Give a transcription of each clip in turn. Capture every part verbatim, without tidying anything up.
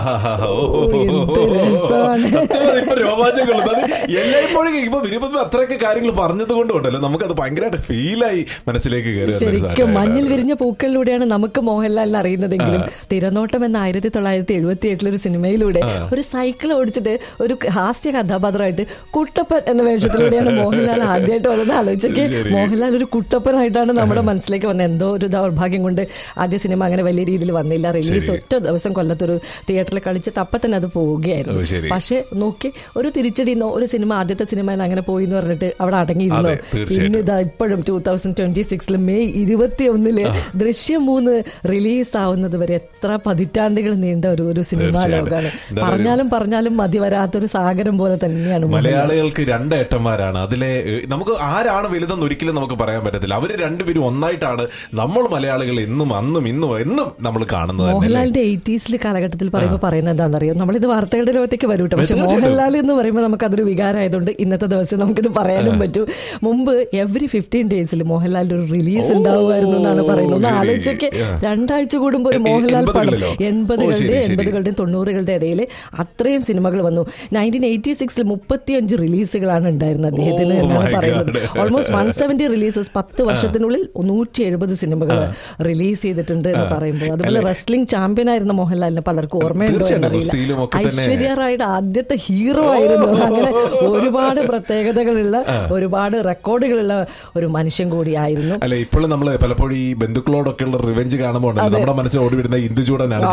രോമാഞ്ചം കൊള്ളുന്നത് എല്ലായ്പ്പോഴും ഇപ്പൊ വിരുപത് അത്രയൊക്കെ കാര്യങ്ങൾ പറഞ്ഞത് കൊണ്ടുണ്ടല്ലോ നമുക്കത് ഭയങ്കരമായിട്ട് ഫീലായി മനസ്സിലേക്ക് കയറി. ശരിക്കും മഞ്ഞിൽ വിരിഞ്ഞ പൂക്കളിലൂടെയാണ് നമുക്ക് മോഹൻലാലിനെ അറിയുന്നതെങ്കിലും തിരനോട്ടം എന്ന ആയിരത്തി തൊള്ളായിരത്തി എഴുപത്തി എട്ടിലൊരു സിനിമയിലൂടെ ഒരു സൈക്കിൾ ഓടിച്ചിട്ട് ഒരു ഹാസ്യ കഥാപാത്രമായിട്ട് കുട്ടപ്പൻ എന്ന വേഷത്തിലൂടെയാണ് മോഹൻലാൽ ആദ്യമായിട്ട് വന്നത്. ആലോചിച്ചൊക്കെ മോഹൻലാൽ ഒരു കുട്ടപ്പനായിട്ടാണ് നമ്മുടെ മനസ്സിലേക്ക് വന്നത്. എന്തോ ഒരു ദൗർഭാഗ്യം കൊണ്ട് ആദ്യ സിനിമ അങ്ങനെ വലിയ രീതിയിൽ വന്നില്ല. റിലീസ് ഒറ്റ ദിവസം കൊല്ലത്തൊരു തിയേറ്ററിൽ കളിച്ചിട്ട് അപ്പം തന്നെ അത് പോവുകയായിരുന്നു. പക്ഷെ നോക്കി ഒരു തിരിച്ചടി ഒരു സിനിമ ആദ്യത്തെ സിനിമ അങ്ങനെ പോയി എന്ന് പറഞ്ഞിട്ട് അവിടെ അടങ്ങിയിരുന്നു. പിന്നെ ഇതാ ഇപ്പോഴും ടൂ തൗസൻഡ് ട്വന്റി സിക്സില് മെയ് ഇരുപത്തി ഒന്നില് ദൃശ്യം മൂന്ന് റിലീസ് ആവുന്നത് വരെ എത്ര പതിറ്റാണ്ടുകൾ നീണ്ട ഒരു ഒരു സിനിമാ ലോകമാണ്. പറഞ്ഞാലും പറഞ്ഞാലും മതി വരാത്തൊരു സാഗരം പോലെ തന്നെയാണ്. മലയാളികൾക്ക് രണ്ട് ഏട്ടന്മാരാണ്. അതിലെ നമുക്ക് ആരാണ് വലുതെന്ന് ഒരിക്കലും നമുക്ക് പറയാൻ പറ്റത്തില്ല. അവര് രണ്ടുപേരും ഒന്നായിട്ടാണ് നമ്മൾ മലയാളികൾ എന്നും അന്നും ഇന്നും എന്നും നമ്മൾ കാണുന്നത്. മോഹൻലാലിന്റെ എയ്റ്റീസിൽ കാലഘട്ടത്തിൽ പറയുമ്പോൾ പറയുന്നത് എന്താണെന്നറിയോ, നമ്മളിത് വാർത്തകളുടെ ലോകത്തേക്ക് വരൂട്ടെ, പക്ഷെ മോഹൻലാൽ എന്ന് പറയുമ്പോൾ നമുക്ക് അതൊരു വികാരമായതുകൊണ്ട് ഇന്നത്തെ ദിവസം നമുക്കിത് പറയാനും പറ്റൂ. മുമ്പ് എവറി ഫിഫ്റ്റീൻ ഡേയ്സിൽ മോഹൻലാലിന്റെ ഒരു റിലീസ് ഉണ്ടാവുമായിരുന്നു എന്നാണ് പറയുന്നത്. ആലോചിച്ചൊക്കെ രണ്ടാഴ്ച കൂടുമ്പോൾ ഒരു മോഹൻലാൽ പടം എൺപതുകളുടെ എൺപതുകളുടെയും തൊണ്ണൂറുകളുടെ ഇടയിൽ അത്രയും സിനിമകൾ വന്നു. നയൻറ്റീൻ എയ്റ്റി സിക്സിൽ മുപ്പത്തിയഞ്ച് റിലീസുകളാണ് ഉണ്ടായിരുന്നത് അദ്ദേഹത്തിന് എന്നാണ് പറയുന്നത്. ഓൾമോസ്റ്റ് വൺ സെവന്റി റിലീസസ് പത്ത് വർഷത്തിനുള്ളിൽ നൂറ്റി എഴുപത് സിനിമകൾ റിലീസ് ചെയ്തിട്ടുണ്ട് എന്ന് പറയുമ്പോൾ. അതുപോലെ റെസ്ലിംഗ് ചാമ്പ്യൻ ആയിരുന്ന മോഹൻലാലിനെ പലർക്കും ഓർമ്മയുണ്ടോ എന്നറിയില്ല. ഐശ്വര്യ റായുടെ ആദ്യത്തെ ഹീറോ ആയിരുന്നു. അങ്ങനെ ഒരുപാട് പ്രത്യേകതകളുള്ള ഒരുപാട് റെക്കോർഡുകളുള്ള ഒരു മനുഷ്യൻ കൂടിയായിരുന്നു. അല്ലെ ഇപ്പോഴും നമ്മള് പലപ്പോഴും ഈ ബന്ധുക്കളോടൊക്കെ ഉള്ള റിവെഞ്ച് കാണുമ്പോൾ നമ്മുടെ മനസ്സിൽ ഓടി വരുന്ന ഇന്ദുചൂടനാണ്.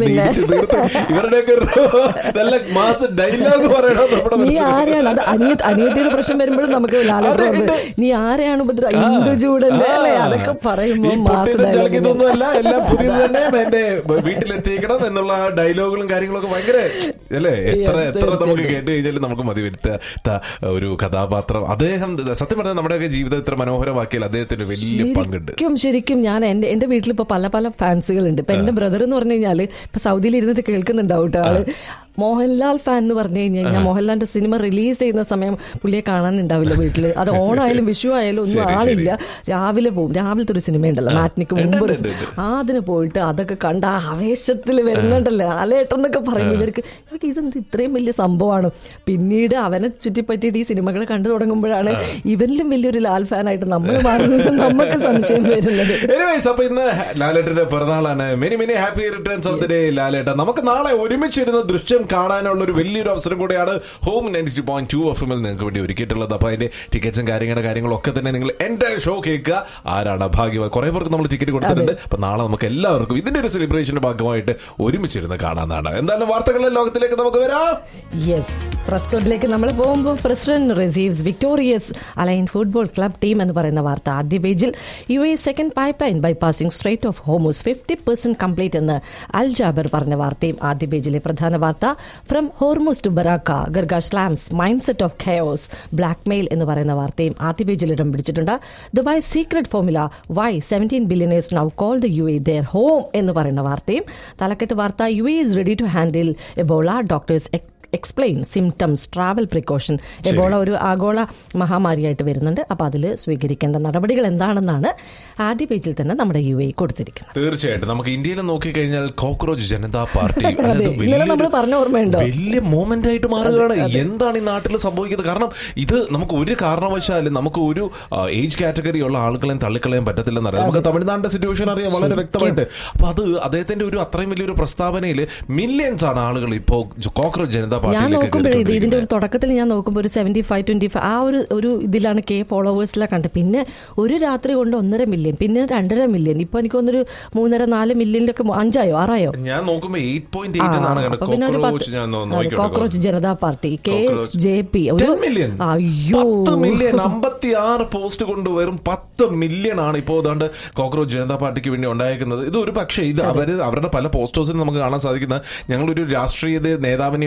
ഇവരുടെയൊക്കെ നല്ല മാസ് ഡയലോഗ് പറയണം. നീ ആരെയാണ് അത് അനിയ അനിയത്തിയുടെ പ്രശ്നം വരുമ്പോഴും നമുക്ക് ലാലേട്ടനുണ്ട്, നീ ആരെയാണ് ഉപദ്ര ഇന്ദുചൂടന്റെ അല്ലെ അതൊക്കെ പറയുമ്പോൾ മാസ് ഡയലോഗ് എല്ലാം പുതിയത് തന്നെ എന്റെ വീട്ടിലെത്തിക്കണം എന്നുള്ള ഡയലോഗുകളും കാര്യങ്ങളൊക്കെ ഭയങ്കര അല്ലേ. എത്ര എത്ര നമുക്ക് കേട്ട് കഴിഞ്ഞാലും നമുക്ക് മതി വരുത്ത ഒരു കഥാപാത്രം അദ്ദേഹം. സത്യം പറഞ്ഞാൽ നമ്മുടെയൊക്കെ ജീവിതം ഇത്ര മനോഹരമാക്കിയാൽ അദ്ദേഹത്തിന് വലിയ പങ്കുണ്ട്. ശരിക്കും ശരിക്കും ഞാൻ എന്റെ എന്റെ വീട്ടിൽ ഇപ്പൊ പല പല ഫാൻസുകളുണ്ട്. ഇപ്പൊ എന്റെ ബ്രദർ എന്ന് പറഞ്ഞു കഴിഞ്ഞാല് ഇപ്പൊ സൗദിയിൽ ഇരുന്നിട്ട് കേൾക്കുന്നുണ്ടാവും കേട്ടോ. ആള് മോഹൻലാൽ ഫാൻ എന്ന് പറഞ്ഞു കഴിഞ്ഞാൽ ഞാൻ മോഹൻലാലിന്റെ സിനിമ റിലീസ് ചെയ്യുന്ന സമയം പുള്ളിയെ കാണാനുണ്ടാവില്ല വീട്ടില്. അത് ഓണായാലും വിഷു ആയാലും ഒന്നും ആളില്ല. രാവിലെ പോകും. രാവിലത്തെ ഒരു സിനിമ ഉണ്ടല്ലോ മാറ്റിനിക്ക് മുമ്പ്, ആ അതിന് പോയിട്ട് അതൊക്കെ കണ്ട ആവേശത്തിൽ വരുന്നുണ്ടല്ലോ ആലേട്ടെന്നൊക്കെ പറയുമ്പോൾ ഇവർക്ക് ഇവർക്ക് ഇതെന്ത് ഇത്രയും വലിയ സംഭവമാണ്. പിന്നീട് അവനെ ചുറ്റിപ്പറ്റിയിട്ട് ഈ സിനിമകൾ കണ്ടു തുടങ്ങുമ്പോഴാണ് ഇവരിലും വലിയൊരു ലാൽ ഫാനായിട്ട് നമ്മൾ മാറുന്നത് നമുക്ക് സംശയം വരുന്നത്. അപ്പൊ ഇന്ന് ലാലേട്ടന്റെ പിറന്നാളാണ്. Many many happy returns of the day ലാലേട്ട. നമുക്ക് നാളെ ഒരുമിച്ചിരുന്ന ദൃശ്യം കാണാനുള്ള ഒരു വലിയൊരു അവസരം കൂടെയാണ് home ninety two point two F എമ്മിൽ നിങ്ങൾക്ക് വേണ്ടി ഒരുക്കിയിട്ടുള്ളത്. അപ്പൊ അതിന്റെ ടിക്കറ്റ്സും കാര്യങ്ങളുടെ കാര്യങ്ങളൊക്കെ തന്നെ നിങ്ങൾ എന്റെ ഷോ കേൾക്കുക. ആരാണ് ഭാഗ്യവാൻ? കുറെ പേർക്ക് നമ്മൾ ടിക്കറ്റ് കൊടുത്തിട്ടുണ്ട്. അപ്പൊ നാളെ നമുക്ക് എല്ലാവർക്കും ഇതിന്റെ ഒരു സെലിബ്രേഷന്റെ ഭാഗമായിട്ട് ഒരുമിച്ചിരുന്ന് കാണാനാണ്. എന്തായാലും വാർത്തകളുടെ ലോകത്തിലേക്ക് നമുക്ക് വരാം. യെസ്, പ്രസ് ക്ലബിലേക്ക് നമ്മൾ പോകുമ്പോൾ president receives victorious align football club team എന്ന് പറയുന്ന വാർത്ത ആദ്യ പേജിൽ. U A second pipe line ബൈപാസിംഗ് straight of Hormuz fifty percent complete എന്ന് അൽ ജാബർ പറഞ്ഞ വാർത്തയും ആദ്യ പേജിലെ പ്രധാന വാർത്ത. From Hormuz to ബറാക്ക Garga slams mind set of chaos blackmail എന്ന് പറയുന്ന വാർത്തയും ആദ്യ പേജിൽ ഇടം പിടിച്ചിട്ടുണ്ട്. Dubai secret formula Y seventeen billionaires now call the U A there home എന്ന് പറയുന്ന വാർത്തയും തലക്കെട്ട് വാർത്ത. U A is ready to handle Ebola, doctors explain symptoms travel precaution. Ebola ഒരു ആഗോള മഹാമാരിയായിട്ട് വരുന്നുണ്ട്. അപ്പോൾ അതിൽ സ്വീകരിക്കേണ്ട നടപടികൾ എന്താണെന്നാണ് ആദ്യ പേജിൽ തന്നെ നമ്മുടെ യു എ കൊടുത്തിരിക്കുന്നത്. തീർച്ചയായിട്ടും നമുക്ക് ഇന്ത്യയിൽ നോക്കിക്കഴിഞ്ഞാൽ കോക്രോച്ച് ജനതാ പാർട്ടി നമ്മൾ പറഞ്ഞ ഓർമ്മയുണ്ടോ, വലിയ മൂവ്മെന്റ് ആയിട്ട് മാറുകയാണ്. എന്താണ് ഈ നാട്ടിൽ സംഭവിക്കുന്നത്? കാരണം ഇത് നമുക്ക് ഒരു കാരണവശാലും നമുക്ക് ഒരു ഏജ് കാറ്റഗറി ഉള്ള ആളുകളെയും തള്ളിക്കളയാൻ പറ്റത്തില്ലെന്നറിയാം. നമുക്ക് തമിഴ്നാടിന്റെ സിറ്റുവേഷൻ അറിയാം വളരെ വ്യക്തമായിട്ട്. അപ്പൊ അത് അദ്ദേഹത്തിന്റെ ഒരു അത്രയും വലിയൊരു പ്രസ്താവനയിൽ മില്യൺസ് ആണ് ആളുകൾ ഇപ്പോ കോക്രോച്ച് ജനതാ. ഞാൻ നോക്കുമ്പോഴേ ഇത് ഇതിന്റെ ഒരു തുടക്കത്തിൽ ഞാൻ നോക്കുമ്പോൾ ഒരു സെവന്റി ഫൈവ് ട്വന്റി ഫൈവ് ആ ഒരു ഒരു ഇതിലാണ് കെ ഫോളോവേഴ്സിലാണ് കണ്ടത്. പിന്നെ ഒരു രാത്രി കൊണ്ട് ഒന്നര മില്യൺ, പിന്നെ രണ്ടര മില്യൺ, ഇപ്പൊ എനിക്ക് തോന്നുന്നൊരു മൂന്നര നാല് മില്യണിലൊക്കെ അഞ്ചായോ ആറായോ ഞാൻ നോക്കുമ്പോൾ എയ്റ്റ് പോയിന്റ് എയ്റ്റ്. പിന്നെ ഒരു cockroach Janata party K J P ഒരു അയ്യോ മില്യൺ അമ്പത്തി ആറ് പോസ്റ്റ് കൊണ്ട് വെറും പത്ത് മില്യൺ ആണ് ഇപ്പോൾ ഏതാണ്ട് കോക്രോച്ച് ജനതാ പാർട്ടിക്ക് വേണ്ടി ഉണ്ടായിരിക്കുന്നത്. ഇത് ഒരു പക്ഷേ ഇത് അവര് അവരുടെ പല പോസ്റ്റേഴ്സിനും നമുക്ക് കാണാൻ സാധിക്കുന്നത് ഞങ്ങളൊരു രാഷ്ട്രീയ നേതാവിനെയോ ഇതിനൊന്നും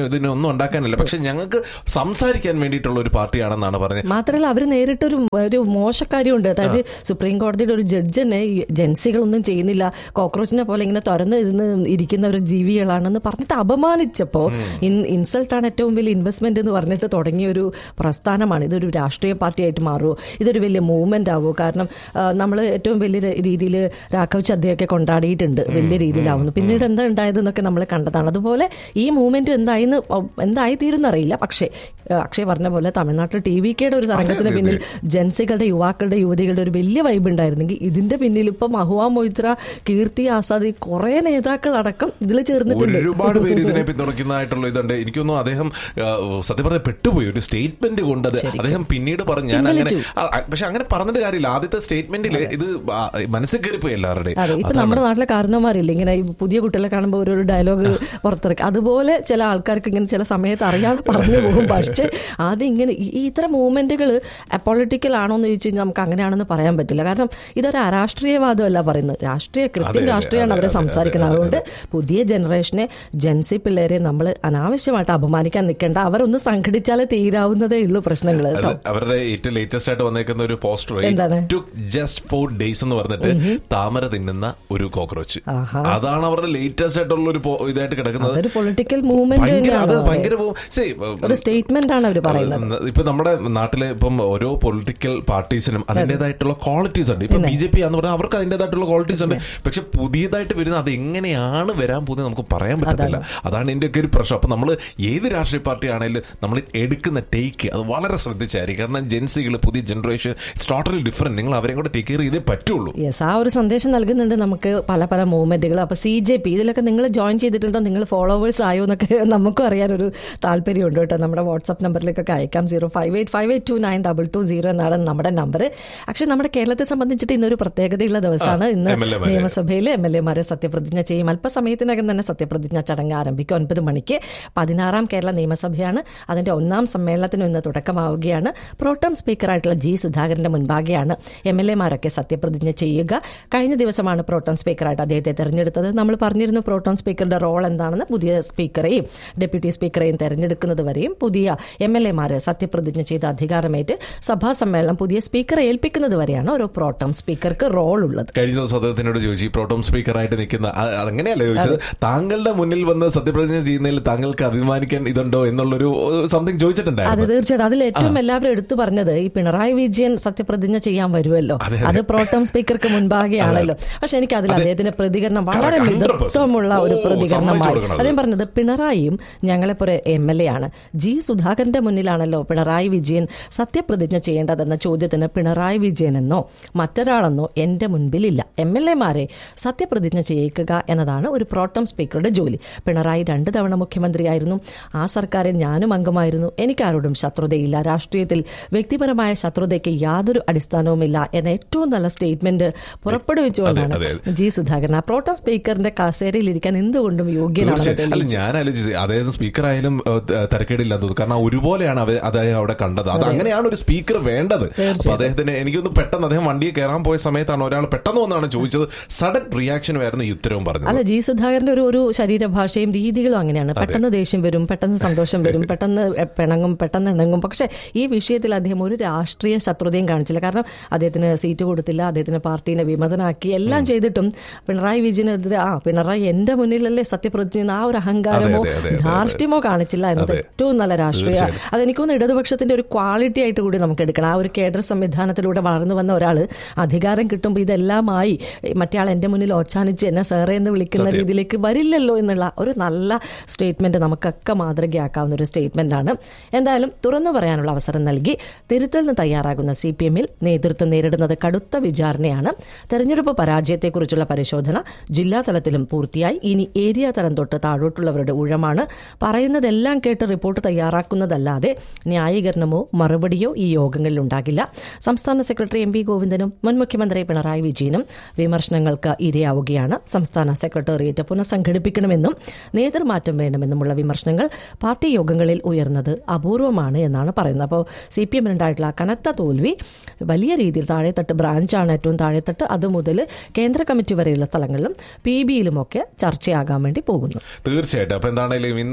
ഒന്നും ഉണ്ടാക്കാനല്ല, പക്ഷെ ഞങ്ങൾക്ക് സംസാരിക്കാൻ വേണ്ടിയിട്ടുള്ള ഒരു പാർട്ടിയാണെന്നാണ് പറഞ്ഞത്. മാത്രമല്ല അവർ നേരിട്ടൊരു ഒരു മോശക്കാര്യമുണ്ട്. അതായത് സുപ്രീം കോടതിയുടെ ഒരു ജഡ്ജിനെ ജൻസികളൊന്നും ചെയ്യുന്നില്ല, കോക്രോച്ചിനെ പോലെ ഇങ്ങനെ തുറന്ന് ഇരുന്ന് ഇരിക്കുന്ന ഒരു ജീവികളാണെന്ന് പറഞ്ഞിട്ട് അപമാനിച്ചപ്പോൾ ഇൻസൾട്ടാണ് ഏറ്റവും വലിയ ഇൻവെസ്റ്റ്മെന്റ് എന്ന് പറഞ്ഞിട്ട് തുടങ്ങിയ ഒരു പ്രസ്ഥാനമാണ്. ഇതൊരു രാഷ്ട്രീയ പാർട്ടിയായിട്ട് മാറുമോ, ഇതൊരു വലിയ മൂവ്മെന്റ് ആവുമോ? കാരണം നമ്മൾ ഏറ്റവും വലിയ രീതിയിൽ രാഘവ് ചദ്ദയൊക്കെ കൊണ്ടാടിയിട്ടുണ്ട്, വലിയ രീതിയിലാവുന്നു. പിന്നീട് എന്താ ഉണ്ടായതെന്നൊക്കെ നമ്മൾ കണ്ടതാണ്. അതുപോലെ ഈ മൂവ്മെന്റ് എന്തായിന്ന് എന്തായി തീരുന്നറിയില്ല. പക്ഷേ അക്ഷയ് പറഞ്ഞ പോലെ തമിഴ്നാട്ടിൽ ടി വി കെയുടെ ഒരു തരംഗത്തിന് പിന്നിൽ ജൻസികളുടെ യുവാക്കളുടെ യുവതികളുടെ ഒരു വലിയ വൈബ് ഉണ്ടായിരുന്നെങ്കിൽ ഇതിന്റെ പിന്നിൽ ഇപ്പൊ മഹുവ മൊയ്ത്ര, കീർത്തി ആസാദി, കുറെ നേതാക്കൾ അടക്കം ഇതിൽ ചേർന്നിട്ടുണ്ട്. ഒരുപാട് പേര് ഇതിനെ പിന്തുണയ്ക്കുന്നതായിട്ടുള്ള ഇതുണ്ട്. എനിക്കൊന്നും അദ്ദേഹം സത്യം പറഞ്ഞ പെട്ടുപോയി ഒരു സ്റ്റേറ്റ്മെന്റ് കൊണ്ട്. അത് അദ്ദേഹം പിന്നീട് പറഞ്ഞു ഞാൻ അങ്ങനെ, പക്ഷെ അങ്ങനെ പറഞ്ഞിട്ട് കാര്യമില്ല. ആദ്യത്തെ സ്റ്റേറ്റ്മെന്റിൽ ഇത് മനസ്സിൽ കയറിപ്പോയി എല്ലാവരുടെയും. അതെ, ഇപ്പൊ നമ്മുടെ നാട്ടിലെ കാരണവന്മാരില്ല ഇങ്ങനെ പുതിയ കുട്ടികളെ കാണുമ്പോൾ ഓരോ ഡയലോഗ് പുറത്തിറക്കും. അതുപോലെ ചില ആൾക്കാർക്ക് ഇങ്ങനെ ചില സമയത്ത് അറിയാതെ പറഞ്ഞു പോകും. പക്ഷെ ആദ്യം ഇങ്ങനെ ഈ ഇത്തരം മൂവ്മെന്റുകൾ അപ്പോളിറ്റിക്കൽ ആണോ എന്ന് ചോദിച്ചു കഴിഞ്ഞാൽ നമുക്ക് അങ്ങനെയാണെന്ന് പറയാൻ പറ്റില്ല. കാരണം ഇതൊരു അരാഷ്ട്രീയവാദമല്ല പറയുന്നത്, രാഷ്ട്രീയ കൃത്യം രാഷ്ട്രീയമാണ് അവരെ സംസാരിക്കുന്നത്. അതുകൊണ്ട് പുതിയ ജനറേഷനെ, ജൻസി പിള്ളേരെ നമ്മൾ അനാവശ്യമായിട്ട് അപമാനിക്കാൻ നിൽക്കേണ്ട. അവരൊന്ന് സംഘടിച്ചാലേ തീരാവുന്നതേ ഉള്ളൂ പ്രശ്നങ്ങൾ. അവരുടെ ഏറ്റവും ലേറ്റസ്റ്റ് ആയിട്ട് വന്നേക്കുന്ന ഒരു പോസ്റ്റർ എന്താണ്, ജസ്റ്റ് ഫോർ ഡേയ്സ് എന്ന് പറഞ്ഞിട്ട് താമര തിന്നുന്ന ഒരു കോക്രോച്ച്. അതാണ് അവരുടെ ലേറ്റസ്റ്റ് ആയിട്ടുള്ള ഒരു ഇതായിട്ട് കിടക്കുന്നത്. ഒരു പൊളിറ്റിക്കൽ മൂവ്മെന്റ്, അത് ഭയങ്കര ഒരു സ്റ്റേറ്റ്മെന്റ് ആണ് അവർ പറയുന്നത്. ഇപ്പൊ നമ്മുടെ നാട്ടിലെ ഇപ്പം ഓരോ പൊളിറ്റിക്കൽ പാർട്ടീസിനും അതിന്റേതായിട്ടുള്ള ക്വാളിറ്റീസ് ഉണ്ട്. ഇപ്പൊ ബി ജെ പി എന്ന് പറഞ്ഞാൽ അവർക്ക് അതിന്റേതായിട്ടുള്ള ക്വാളിറ്റീസ് ഉണ്ട്. പക്ഷെ പുതിയതായിട്ട് വരുന്ന അത് എങ്ങനെയാണ് വരാൻ പോകുന്നത് നമുക്ക് പറയാൻ പറ്റത്തില്ല. അതാണ് ഇതിന്റെ ഒക്കെ ഒരു പ്രശ്നം. അപ്പൊ നമ്മൾ ഏത് രാഷ്ട്രീയ പാർട്ടി ആണെങ്കിലും നമ്മൾ എടുക്കുന്ന ടേക്ക് അത് വളരെ ശ്രദ്ധിച്ചായിരിക്കും. കാരണം ജെൻസികൾ, പുതിയ ജനറേഷൻ, ഇറ്റ്സ് ടോട്ടലി ഡിഫറെന്റ്. നിങ്ങൾ അവരെയും കൂടെ ടേക്ക് കെയർ ചെയ്തേ പറ്റുള്ളൂ. യെസ്, ആ ഒരു സന്ദേശം നൽകുന്നുണ്ട് നമുക്ക് പല പല മൂവ്മെന്റുകൾ. അപ്പൊ സി ജെ പി ഇതിലൊക്കെ നിങ്ങൾ ജോയിൻ ചെയ്തിട്ടുണ്ടോ, നിങ്ങൾ ഫോളോവേഴ്സ് ആയോ എന്നൊക്കെ നമുക്കും അറിയാനൊരു താല്പര്യമുണ്ട് കേട്ടോ. നമ്മുടെ വാട്സ്ആപ്പ് നമ്പറിലേക്കൊക്കെ അയക്കാം. Zero five eight five eight to nine double two zero എന്നാണ് നമ്മുടെ നമ്പർ. പക്ഷേ നമ്മുടെ കേരളത്തെ സംബന്ധിച്ചിട്ട് ഇന്നൊരു പ്രത്യേകതയുള്ള ദിവസമാണ്. ഇന്ന് നിയമസഭയിൽ എം എൽ എമാരെ സത്യപ്രതിജ്ഞ ചെയ്യും. അല്പസമയത്തിനകം തന്നെ സത്യപ്രതിജ്ഞ ചടങ്ങ് ആരംഭിക്കും. ഒൻപത് മണിക്ക് പതിനാറാം കേരള നിയമസഭയാണ്. അതിന്റെ ഒന്നാം സമ്മേളനത്തിന് ഇന്ന് തുടക്കമാവുകയാണ്. പ്രോട്ടം സ്പീക്കറായിട്ടുള്ള ജി സുധാകരന്റെ മുൻപാകെയാണ് എം എൽ എമാരൊക്കെ സത്യപ്രതിജ്ഞ ചെയ്യുക. കഴിഞ്ഞ ദിവസമാണ് പ്രോട്ടം സ്പീക്കറായിട്ട് അദ്ദേഹത്തെ തെരഞ്ഞെടുത്തത്. നമ്മൾ പറഞ്ഞിരുന്നു പ്രോട്ടം സ്പീക്കറുടെ റോൾ എന്താണെന്ന്. പുതിയ സ്പീക്കറെയും ഡെപ്യൂട്ടി സ്പീക്കറെയും തെരഞ്ഞെടുക്കുന്നത് വരെയും പുതിയ എം എൽ എമാര് സത്യപ്രതിജ്ഞ ചെയ്ത് അധികാരമേറ്റ് സഭാ സമ്മേളനം പുതിയ സ്പീക്കറെ ഏൽപ്പിക്കുന്നത് വരെയാണ് ഒരു പ്രോട്ടം സ്പീക്കർക്ക് റോൾ ഉള്ളത്. കഴിഞ്ഞ ദിവസം അദ്ദേഹത്തിനോട് ചോദിച്ചു, പ്രോട്ടം സ്പീക്കറായിട്ട് നിൽക്കുന്ന അങ്ങനെയല്ല ചോദിച്ചത്, താങ്കളുടെ മുന്നിൽ വന്ന് സത്യപ്രതിജ്ഞ ചെയ്യുന്നതിൽ താങ്കൾക്ക് അഭിമാനിക്കാൻ ഇതുണ്ടോ എന്നുള്ളൊരു സംതിങ് ചോദിച്ചിട്ടുണ്ടായിരുന്നു. അതെ, തീർച്ചയായിട്ടും. അതിൽ ഏറ്റവും എല്ലാവരും എടുത്തു പറഞ്ഞത് ഈ പിണറായി വിജയൻ സത്യപ്രതിജ്ഞ ചെയ്യാൻ വരുമല്ലോ, അത് പ്രോട്ടം സ്പീക്കർക്ക് മുൻപാകെയാണല്ലോ. പക്ഷെ എനിക്ക് അതിൽ അദ്ദേഹത്തിന്റെ പ്രതികരണം വളരെ മിതത്വമുള്ള ഒരു പ്രതികരണമായി. അദ്ദേഹം പറഞ്ഞത് പിണറായിയും ഞങ്ങളെപ്പോലെ എം എൽ എ ആണ്, ജി സുധാകരന്റെ മുന്നിലാണല്ലോ പിണറായി വിജയൻ സത്യപ്രതിജ്ഞ ചെയ്യേണ്ടതെന്ന ചോദ്യത്തിന് പിണറായി വിജയൻ എന്നോ മറ്റൊരാളെന്നോ എന്റെ മുൻപിലില്ല. എം എൽ എമാരെ സത്യപ്രതിജ്ഞ ചെയ്യിക്കുക എന്നതാണ് ഒരു പ്രോട്ടം സ്പീക്കറുടെ ജോലി. പിണറായി രണ്ട് തവണ മുഖ്യമന്ത്രിയായിരുന്നു, ആ സർക്കാരിൽ ഞാനും അംഗമായിരുന്നു, എനിക്കാരോടും ശത്രുതയില്ല, രാഷ്ട്രീയത്തിൽ വ്യക്തിപരമായ ശത്രുതയ്ക്ക് യാതൊരു അടിസ്ഥാനവുമില്ല എന്ന ഏറ്റവും നല്ല സ്റ്റേറ്റ്മെന്റ് പുറപ്പെടുവിച്ചുകൊണ്ടാണ് ജി സുധാകരൻ ആ പ്രോട്ടം സ്പീക്കറിന്റെ കസേരയിൽ ഇരിക്കാൻ എന്തുകൊണ്ടും യോഗ്യനാണ്. ഞാൻ ആലോചിച്ചത് അതായത് സ്പീക്കർ ആയാലും തിരക്കേടില്ല തോന്നുന്നു. കാരണം ഒരുപോലെയാണ് അദ്ദേഹം അവിടെ കണ്ടത്. അത് അങ്ങനെയാണ് ഒരു സ്പീക്കർ വേണ്ടത്. അപ്പൊ അദ്ദേഹത്തിന് എനിക്കൊന്ന് പെട്ടെന്ന് അദ്ദേഹം വണ്ടിയെ കയറാൻ പോയ സമയത്താണ് ഒരാൾ പെട്ടെന്ന് വന്നാണ് ചോദിച്ചത്. സഡൻ റിയാക്ഷൻ ആയിരുന്നു ഈ ഉത്തരവും പറഞ്ഞത്. അല്ല, ജി സുധാകരന്റെ ഒരു ഒരു ശരീരഭാഷയും രീതികളും അങ്ങനെയാണ്. പെട്ടെന്ന് ദേഷ്യം വരും, പെട്ടെന്ന് സന്തോഷം വരും, പെട്ടെന്ന് പിണങ്ങും, പെട്ടെന്ന് ഇണങ്ങും. പക്ഷെ ഈ വിഷയത്തിൽ അദ്ദേഹം ഒരു രാഷ്ട്രീയ ശത്രുതയും കാണിച്ചില്ല. കാരണം അദ്ദേഹത്തിന് സീറ്റ് കൊടുത്തില്ല, അദ്ദേഹത്തിന് പാർട്ടീനെ വിമതനാക്കി, എല്ലാം ചെയ്തിട്ടും പിണറായി വിജയനെതിരെ ആ പിണറായി എന്റെ മുന്നിലല്ലേ സത്യപ്രതിജ്ഞ ആ ഒരു അഹങ്കാരമോ ധാർഷ്ട്യമോ കാണിച്ചില്ല എന്നത് ഏറ്റവും നല്ല രാഷ്ട്രീയ. അതെനിക്കൊന്ന് ഇടതുപക്ഷത്തിന്റെ ഒരു ക്വാളിറ്റി ആയിട്ട് കൂടി നമുക്ക് എടുക്കണം. ആ ഒരു കേഡർ സംവിധാനത്തിലൂടെ വളർന്നു വന്ന ഒരാൾ അധികാരം കിട്ടുമ്പോൾ ഇതെല്ലാമായി മറ്റേ ആൾ എന്റെ മുന്നിൽ ഓച്ചാനിച്ച് എന്നെ സാറേ എന്ന് വിളിക്കുന്ന രീതിയിലേക്ക് വരില്ലല്ലോ എന്നുള്ള ഒരു നല്ല സ്റ്റേറ്റ്മെന്റ് നമുക്കൊക്കെ മാതൃകയാക്കാവുന്ന ഒരു സ്റ്റേറ്റ്മെന്റ് ആണ്. എന്തായാലും തുറന്നു പറയാനുള്ള അവസരം നൽകി തിരുത്തലിന് തയ്യാറാകുന്ന സി പി എമ്മിൽ നേതൃത്വം നേരിടുന്നത് കടുത്ത വിചാരണയാണ്. തെരഞ്ഞെടുപ്പ് പരാജയത്തെക്കുറിച്ചുള്ള പരിശോധന ജില്ലാ തലത്തിലും പൂർത്തിയായി. ഇനി ഏരിയ തലം തൊട്ട് താഴോട്ടുള്ളവരുടെ ഊഴമാണ്. പറയുന്നതെല്ലാം കേട്ട് റിപ്പോർട്ട് തയ്യാറാക്കുന്നതല്ലാതെ ന്യായീകരണമോ മറുപടിയോ ഈ യോഗങ്ങളിൽ ഉണ്ടാകില്ല. സംസ്ഥാന സെക്രട്ടറി എം വി ഗോവിന്ദനും മുൻ മുഖ്യമന്ത്രി പിണറായി വിജയനും വിമർശനങ്ങൾക്ക് ഇരയാവുകയാണ്. സംസ്ഥാന സെക്രട്ടേറിയറ്റ് പുനഃസംഘടിപ്പിക്കണമെന്നും നേതൃമാറ്റം വേണമെന്നുമുള്ള വിമർശനങ്ങൾ പാർട്ടി യോഗങ്ങളിൽ ഉയർന്നത് അപൂർവമാണ് എന്നാണ് പറയുന്നത്. അപ്പോൾ സി പി എമ്മിനുണ്ടായിട്ടുള്ള കനത്ത തോൽവി വലിയ രീതിയിൽ താഴെത്തട്ട് ബ്രാഞ്ചാണ് ഏറ്റവും താഴെത്തട്ട്, അതുമുതൽ കേന്ദ്ര കമ്മിറ്റി വരെയുള്ള സ്ഥലങ്ങളിലും പി ബിയിലുമൊക്കെ ചർച്ചയാകാൻ വേണ്ടി പോകുന്നു. തീർച്ചയായിട്ടും. അപ്പൊ എന്താണെങ്കിലും ഇന്ന് നമുക്ക്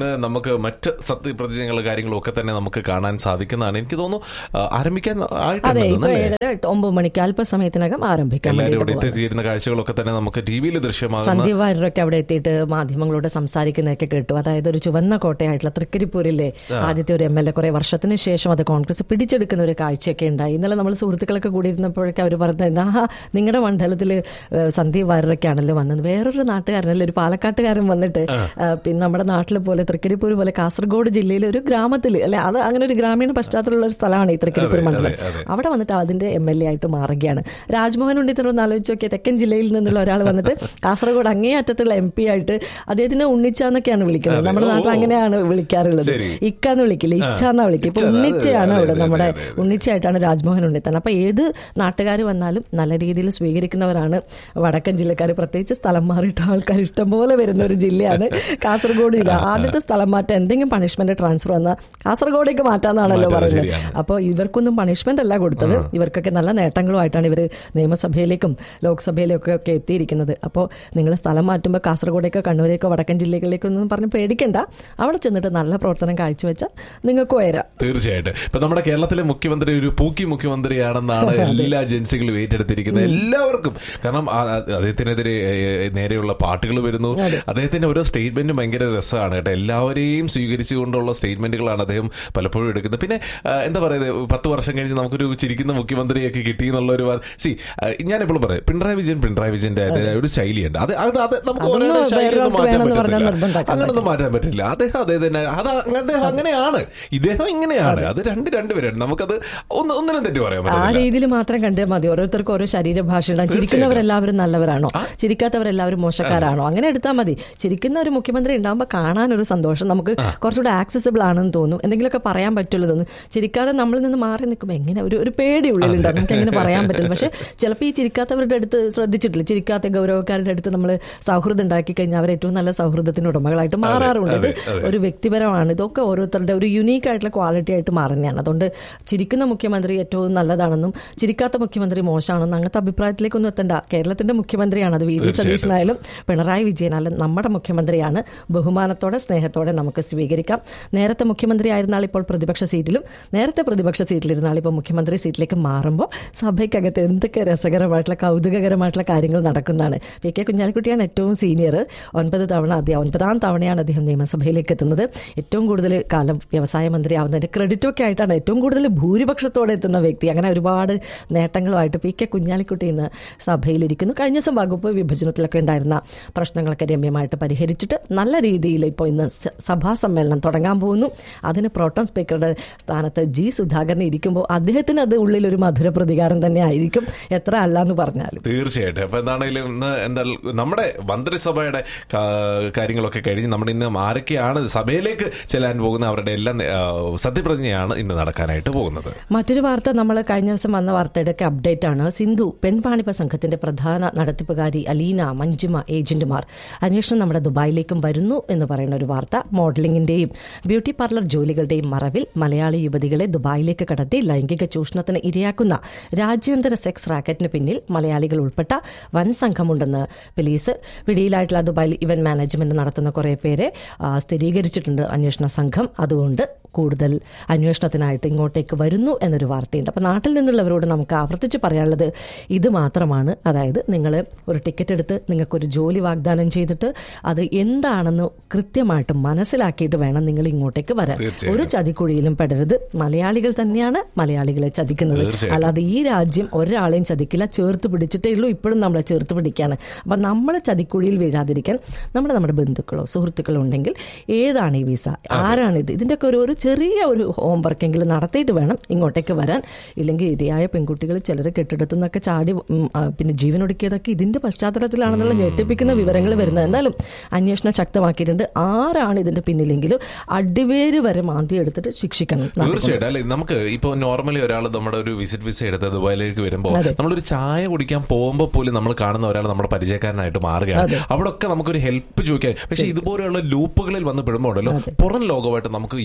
നമുക്ക് മറ്റ് സത്യപ്രതിജ്ഞകളും കാര്യങ്ങളും ഒക്കെ തന്നെ നമുക്ക് കാണാൻ സാധിക്കുന്നതാണ്. എനിക്ക് തോന്നുന്നു ആരംഭിക്കാൻ ആയിട്ടുണ്ട്. ഒമ്പത് മണിക്ക് അല്പസമയത്തിനകം ആരംഭിക്കാം. എല്ലാവരും ഇവിടെ എത്തിയിരുന്ന കാഴ്ചകളൊക്കെ തന്നെ നമുക്ക് ടി വിയിൽ ദൃശ്യമാകും. സന്ധ്യ വാര്യരൊക്കെ അവിടെ എത്തിയിട്ട് മാധ്യമങ്ങളോട് സംസാരിക്കുന്നതൊക്കെ കേട്ടു. അതായത് ഒരു ചുവന്ന കോട്ടയായിട്ടുള്ള തൃക്കരിപ്പൂരിലെ ആദ്യത്തെ ഒരു എം എൽ എ കുറെ വർഷത്തിന് ശേഷം അത് കോൺഗ്രസ് പിടിച്ചെടുക്കുന്ന ഒരു കാഴ്ചയൊക്കെ ഉണ്ടായി. ഇന്നലെ നമ്മൾ സുഹൃത്തുക്കളൊക്കെ കൂടിയിരുന്നപ്പോഴൊക്കെ അവർ പറഞ്ഞിരുന്നു, ആ നിങ്ങളുടെ മണ്ഡലത്തിൽ സന്ധ്യ വാര്യരൊക്കെ ആണല്ലോ വന്നത്. വേറൊരു നാട്ടുകാരനല്ലേ, ഒരു പാലക്കാട്ടുകാരൻ വന്നിട്ട് പിന്നെ നമ്മുടെ നാട്ടിൽ പോലെ തൃക്കരിപ്പൂർ പോലെ കാസർഗോഡ് ജില്ലയിലെ ഒരു ഗ്രാമത്തിൽ അല്ലെ, അത് അങ്ങനെ ഒരു ഗ്രാമീണ പശ്ചാത്തലമുള്ള ഒരു സ്ഥലമാണ് ഈ തൃക്കരിപ്പൂർ മണ്ഡലം. അവിടെ വന്നിട്ട് അതിന്റെ എം എൽ എ ആയിട്ട് മാറുകയാണ്. രാജ്മോഹൻ ഉണ്ണിത്തരം ഒന്ന് ആലോചിച്ച് നോക്കിയാൽ തെക്കൻ ജില്ലയിൽ നിന്നുള്ള ഒരാൾ വന്നിട്ട് കാസർഗോഡ് അങ്ങേ അറ്റത്തുള്ള എം പി ആയിട്ട് അദ്ദേഹത്തിന് ഉണ്ണിച്ചാന്നൊക്കെയാണ് വിളിക്കുന്നത്. നമ്മുടെ നാട്ടിൽ അങ്ങനെയാണ് വിളിക്കാറുള്ളത്. ഇക്കാന്ന് വിളിക്കില്ല, ഇച്ചാന്നാ വിളിക്കുക. ഇപ്പൊ ഉണ്ണിച്ചയാണ് അവിടെ, നമ്മുടെ ഉണ്ണിച്ചയായിട്ടാണ് രാജ്മോഹൻ ഉണ്ണിത്തൻ. അപ്പൊ ഏത് നാട്ടുകാർ വന്നാലും നല്ല രീതിയിൽ സ്വീകരിക്കുന്നവരാണ് വടക്കൻ ജില്ലക്കാർ. പ്രത്യേകിച്ച് സ്ഥലം മാറിയിട്ട് ആൾക്കാർ ഇഷ്ടംപോലെ വരുന്ന ഒരു ജില്ലയാണ് കാസർഗോഡ് ജില്ല. ആദ്യത്തെ സ്ഥലം മാറ്റം എന്തെങ്കിലും പണിഷ്മെന്റ് ട്രാൻസ്ഫർ വന്നാൽ കാസർഗോഡേക്ക് മാറ്റാന്നാണല്ലോ പറയുന്നത്. അപ്പോൾ ഇവർക്കൊന്നും പണിഷ്മെന്റ് അല്ല കൊടുത്തത്, ഇവർക്കൊക്കെ നല്ല നേട്ടങ്ങളുമായിട്ടാണ് ഇവർ നിയമസഭയിലേക്കും ലോക്സഭയിലേക്കും ഒക്കെ എത്തിയിരിക്കുന്നത്. അപ്പോൾ നിങ്ങൾ സ്ഥലം മാറ്റുമ്പോൾ കാസർഗോഡേക്കോ കണ്ണൂരേക്കോ വടക്കൻ ജില്ലകളിലേക്കോ ഒന്നും പറഞ്ഞ് പേടിക്കണ്ട, അവിടെ ചെന്നിട്ട് നല്ല പ്രവർത്തനം കാഴ്ചവെച്ചാൽ നിങ്ങൾക്ക് ഉയരാം. തീർച്ചയായിട്ടും. ഇപ്പൊ നമ്മുടെ കേരളത്തിലെ മുഖ്യമന്ത്രി ഒരു പൂക്കി മുഖ്യമന്ത്രിയാണെന്നാണ് എല്ലാ ഏജൻസികളും ഏറ്റെടുത്തിരിക്കുന്നത്, എല്ലാവർക്കും. കാരണം അദ്ദേഹത്തിനെതിരെ നേരെയുള്ള പാട്ടുകൾ വരുന്നു, അദ്ദേഹത്തിന്റെ ഓരോ സ്റ്റേറ്റ്മെന്റും ഭയങ്കര രസമാണ് കേട്ടോ. എല്ലാവരെയും സ്വീകരിച്ചുകൊണ്ടുള്ള സ്റ്റേറ്റ്മെന്റുകളാണ് അദ്ദേഹം പലപ്പോഴും എടുക്കുന്നത്. പിന്നെ എന്താ പറയുന്നത്, പത്ത് വർഷം കഴിഞ്ഞ് നമുക്കൊരു ചിരിക്കുന്ന മുഖ്യമന്ത്രിയൊക്കെ കിട്ടി എന്നുള്ള ഒരു സി ഞാൻ എപ്പോഴും പറയാം, പിണറായി വിജയൻ പിണറായി വിജയന്റെ ഒരു ശൈലിയുണ്ട്. അത് അത് നമുക്ക് ഓരോ ശൈലിയൊന്നും മാറ്റാൻ പറ്റില്ല, അങ്ങനൊന്നും മാറ്റാൻ പറ്റില്ല. അദ്ദേഹം അദ്ദേഹത്തിന് അത് അദ്ദേഹം അങ്ങനെയാണ്, ഇദ്ദേഹം ഇങ്ങനെയാണ്. അത് രണ്ട് രണ്ടുപേരാണ്, നമുക്കത് ഒന്ന് ഒന്നിനും തെറ്റി പറയാൻ പറ്റില്ല. ആ രീതിയിൽ മാത്രം കണ്ടേ മതി. ഓരോരുത്തർക്കും ഓരോ ശരീരഭാഷ ഉണ്ടാകും. ചിരിക്കുന്നവരെല്ലാവരും നല്ലവരാണോ, ചിരിക്കാത്തവരെല്ലാവരും മോശക്കാരാണോ, അങ്ങനെ എടുത്താൽ മതി. ചിരിക്കുന്ന ഒരു മുഖ്യമന്ത്രി ഉണ്ടാകുമ്പോൾ കാണാനൊരു സന്തോഷം, നമുക്ക് കുറച്ചുകൂടെ ആക്സസിബിൾ ആണെന്ന് തോന്നും, എന്തെങ്കിലുമൊക്കെ പറയാൻ പറ്റുള്ളൂ തോന്നും. ചിരിക്കാതെ നമ്മളിൽ നിന്ന് മാറി നിൽക്കുമ്പോൾ എങ്ങനെ ഒരു ഒരു പേടി ഉള്ളിലുണ്ടാകും, നമുക്ക് എങ്ങനെ പറയാൻ പറ്റില്ല. പക്ഷെ ചിലപ്പോൾ ഈ ചിരിക്കാത്തവരുടെ അടുത്ത് ശ്രദ്ധിച്ചിട്ടില്ല, ചിരിക്കാത്ത ഗൗരവക്കാരുടെ അടുത്ത് നമ്മൾ സൗഹൃദം ഉണ്ടാക്കി കഴിഞ്ഞാൽ അവർ ഏറ്റവും നല്ല സൗഹൃദത്തിന് ഉടമകളായിട്ട് മാറാറുണ്ട്. ഇത് ഒരു വ്യക്തിപരമാണ്, ഇതൊക്കെ ഓരോരുത്തരുടെ ഒരു യുണീക്ക് ആയിട്ടുള്ള ക്വാളിറ്റി ആയിട്ട് മാറുന്നതാണ്. അതുകൊണ്ട് ചിരിക്കുന്ന മുഖ്യമന്ത്രി ഏറ്റവും നല്ലതാണെന്നും ചിരിക്കാത്ത മുഖ്യമന്ത്രി മോശമാണെന്നും അങ്ങനത്തെ അഭിപ്രായത്തിലേക്കൊന്നും എത്തണ്ട. കേരളത്തിന്റെ മുഖ്യമന്ത്രിയാണ്, അത് വി ഡി സതീശനായാലും പിണറായി വിജയനായാലും നമ്മുടെ മുഖ്യമന്ത്രിയാണ്. ബഹുമാനത്തോടെ സ്നേഹത്തോടെ നമുക്ക് സ്വീകരിക്കാം. നേരത്തെ മുഖ്യമന്ത്രി ആയിരുന്നാൽ ഇപ്പോൾ പ്രതിപക്ഷ സീറ്റിലും, നേരത്തെ പ്രതിപക്ഷ സീറ്റിലിരുന്നാൽ ഇപ്പോൾ മുഖ്യമന്ത്രി സീറ്റിലേക്ക് മാറുമ്പോൾ സഭയ്ക്കകത്ത് എന്തൊക്കെ രസകരമായിട്ടുള്ള കൗതുകകരമായിട്ടുള്ള കാര്യങ്ങൾ നടക്കുന്നതാണ്. പി കെ കുഞ്ഞാലിക്കുട്ടിയാണ് ഏറ്റവും സീനിയർ. ഒൻപത് തവണ അദ്ദേഹം ഒൻപതാം തവണയാണ് അദ്ദേഹം നിയമസഭയിലേക്ക് എത്തുന്നത്. ഏറ്റവും കൂടുതൽ കാലം വ്യവസായ മന്ത്രി ആവുന്നതിന്റെ ക്രെഡിറ്റൊക്കെ ആയിട്ടാണ് ഏറ്റവും കൂടുതൽ ഭൂരിപക്ഷത്തോടെ എത്തുന്ന വ്യക്തി. അങ്ങനെ ഒരുപാട് നേട്ടങ്ങളുമായിട്ട് പി കെ കുഞ്ഞാലിക്കുട്ടി ഇന്ന് സഭയിലിരിക്കുന്നു. കഴിഞ്ഞ ദിവസം വകുപ്പ് വിഭജനത്തിലൊക്കെ ഉണ്ടായിരുന്ന പ്രശ്നങ്ങളൊക്കെ രമ്യമായിട്ട് പരിഹരിച്ചിട്ട് നല്ല രീതിയിൽ ഇപ്പോൾ ഇന്ന് സഭാ സമ്മേളനം തുടങ്ങാൻ പോകുന്നു. അതിന് പ്രോട്ടം സ്പീക്കറുടെ സ്ഥാനത്ത് ജി സുധാകരൻ ഇരിക്കുമ്പോൾ അദ്ദേഹത്തിന് അത് ഉള്ളിലൊരു മധുര പ്രതികാരം തന്നെ ആയിരിക്കും, എത്ര അല്ലാന്ന് പറഞ്ഞാലും. തീർച്ചയായിട്ടും. അപ്പൊ എന്താണെങ്കിലും ഇന്ന് എന്താ നമ്മുടെ മന്ത്രിസഭയുടെ കാര്യങ്ങളൊക്കെ കഴിഞ്ഞ് നമ്മുടെ ഇന്ന് ആരൊക്കെയാണ് സഭയിലേക്ക് ചെല്ലാൻ പോകുന്നത് അവരുടെ എല്ലാം സത്യപ്രതിജ്ഞയാണ് ഇന്ന് നടക്കാനായിട്ട് പോകുന്നത്. മറ്റൊരു വാർത്ത നമ്മൾ കഴിഞ്ഞ ദിവസം വന്ന വാർത്തയുടെ ഒക്കെ അപ്ഡേറ്റ് ആണ്. സിന്ധു പെൺവാണിഭ സംഘത്തിന്റെ പ്രധാന നടത്തിപ്പുകാരി അലീന, മഞ്ജുമ ഏജന്റുമാർ അന്വേഷണം നമ്മുടെ ദുബായിലേക്കും വരുന്നു എന്ന് പറയുന്ന ഒരു വാർത്ത. മോഡലിംഗിന്റെയും ബ്യൂട്ടി പാർലർ ജോലികളുടെയും മറവിൽ മലയാളി യുവതികളെ ദുബായിലേക്ക് കടത്തി ലൈംഗിക ചൂഷണത്തിന് ഇരയാക്കുന്ന രാജ്യാന്തര സെക്സ് റാക്കറ്റിന് പിന്നിൽ മലയാളികൾ ഉൾപ്പെട്ട വൻ സംഘമുണ്ടെന്ന് പോലീസ്. പിടിയിലായിട്ടുള്ള ദുബായിൽ ഇവന്റ് മാനേജ്മെന്റ് നടത്തുന്ന കുറേ പേരെ സ്ഥിരീകരിച്ചിട്ടുണ്ട് അന്വേഷണ സംഘം. അതുകൊണ്ട് കൂടുതൽ അന്വേഷണത്തിനായിട്ട് ഇങ്ങോട്ടേക്ക് വരുന്നു എന്നൊരു വാർത്തയുണ്ട്. അപ്പോൾ നാട്ടിൽ നിന്നുള്ളവരോട് നമുക്ക് ആവർത്തിച്ച് പറയാനുള്ളത് ഇത് മാത്രമാണ്. അതായത് നിങ്ങൾ ഒരു ടിക്കറ്റ് എടുത്ത് നിങ്ങൾക്കൊരു ജോലി വാഗ്ദാനം ചെയ്തിട്ട് അത് എന്താണെന്ന് കൃത്യമായിട്ട് മനസ്സിലാക്കിയിട്ട് വേണം നിങ്ങൾ ഇങ്ങോട്ടേക്ക് വരാൻ. ഒരു ചതിക്കുഴിയിലും പെടരുത്. മലയാളികൾ തന്നെയാണ് മലയാളികളെ ചതിക്കുന്നത്, അല്ലാതെ ഈ രാജ്യം ഒരാളെയും ചതിക്കില്ല. ചേർത്ത് പിടിച്ചിട്ടേ ഉള്ളൂ, ഇപ്പോഴും നമ്മളെ ചേർത്ത് പിടിക്കുകയാണ്. അപ്പം നമ്മൾ ചതിക്കുഴിയിൽ വീഴാതിരിക്കാൻ നമ്മുടെ നമ്മുടെ ബന്ധുക്കളോ സുഹൃത്തുക്കളോ ഉണ്ടെങ്കിൽ ഏതാണ് ഈ വിസ, ആരാണിത്, ഇതിൻ്റെയൊക്കെ ഒരു ഒരു ചെറിയ ഒരു ഹോംവർക്കെങ്കിലും നടത്തിയിട്ട് വേണം ഇങ്ങോട്ടേക്ക് വരാൻ. ഇല്ലെങ്കിൽ ഇരയായ പെൺകുട്ടികൾ ചിലർ കെട്ടിടത്തു നിന്നൊക്കെ ചാടി പിന്നെ ജീവനൊടുക്കിയതൊക്കെ ഇതിന്റെ പശ്ചാത്തലത്തിലാണെന്നുള്ള ഞെട്ടിപ്പിക്കുന്ന വിവരങ്ങൾ വരുന്നത്. എന്നാലും അന്വേഷണം ശക്തമാക്കിയിട്ടുണ്ട്. ആരാണ് ഇതിന്റെ പിന്നിലെങ്കിലും അടിവേര് വരെ മാന്തി എടുത്തിട്ട് ശിക്ഷിക്കണം. തീർച്ചയായിട്ടും. അല്ലെ, നമുക്ക് ഇപ്പൊ നോർമലി ഒരാൾ നമ്മുടെ ഒരു വിസിറ്റ് വിസ എടുത്ത് ദുബായിലേക്ക് വരുമ്പോൾ നമ്മളൊരു ചായ കുടിക്കാൻ പോകുമ്പോൾ പോലും നമ്മൾ കാണുന്ന ഒരാൾ നമ്മുടെ പരിചയക്കാരനായിട്ട് മാറുകയാണ്. അവിടെ ഒക്കെ നമുക്കൊരു ഹെൽപ്പ് ചോദിക്കാൻ. പക്ഷെ ഇതുപോലെയുള്ള ലൂപ്പുകളിൽ വന്ന് പെടുമ്പോൾ ഉണ്ടല്ലോ പുറം ലോകമായിട്ട് നമുക്ക് യാതൊരു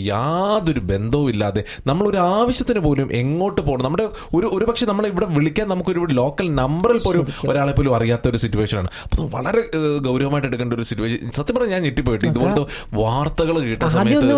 യാതൊരു ബന്ധവും ഇല്ലാതെ നമ്മളൊരു ആവശ്യത്തിന് പോലും എങ്ങോട്ട് പോകണം, നമ്മുടെ ഒരു ഒരു പക്ഷെ നമ്മളെ ഇവിടെ വിളിക്കാൻ നമുക്കൊരു ലോക്കൽ നമ്പറിൽ പോലും ഒരാളെ പോലും അറിയാത്ത ഒരു സിറ്റുവേഷൻ ആണ്. അപ്പൊ വളരെ ഗൗരവമായിട്ട് എടുക്കേണ്ട ഒരു സിറ്റുവേഷൻ. സത്യം പറഞ്ഞാൽ ഞാൻ ഞെട്ടിപ്പോയിട്ട് ഇതുപോലത്തെ വാർത്തകൾ കേട്ട സമയത്ത്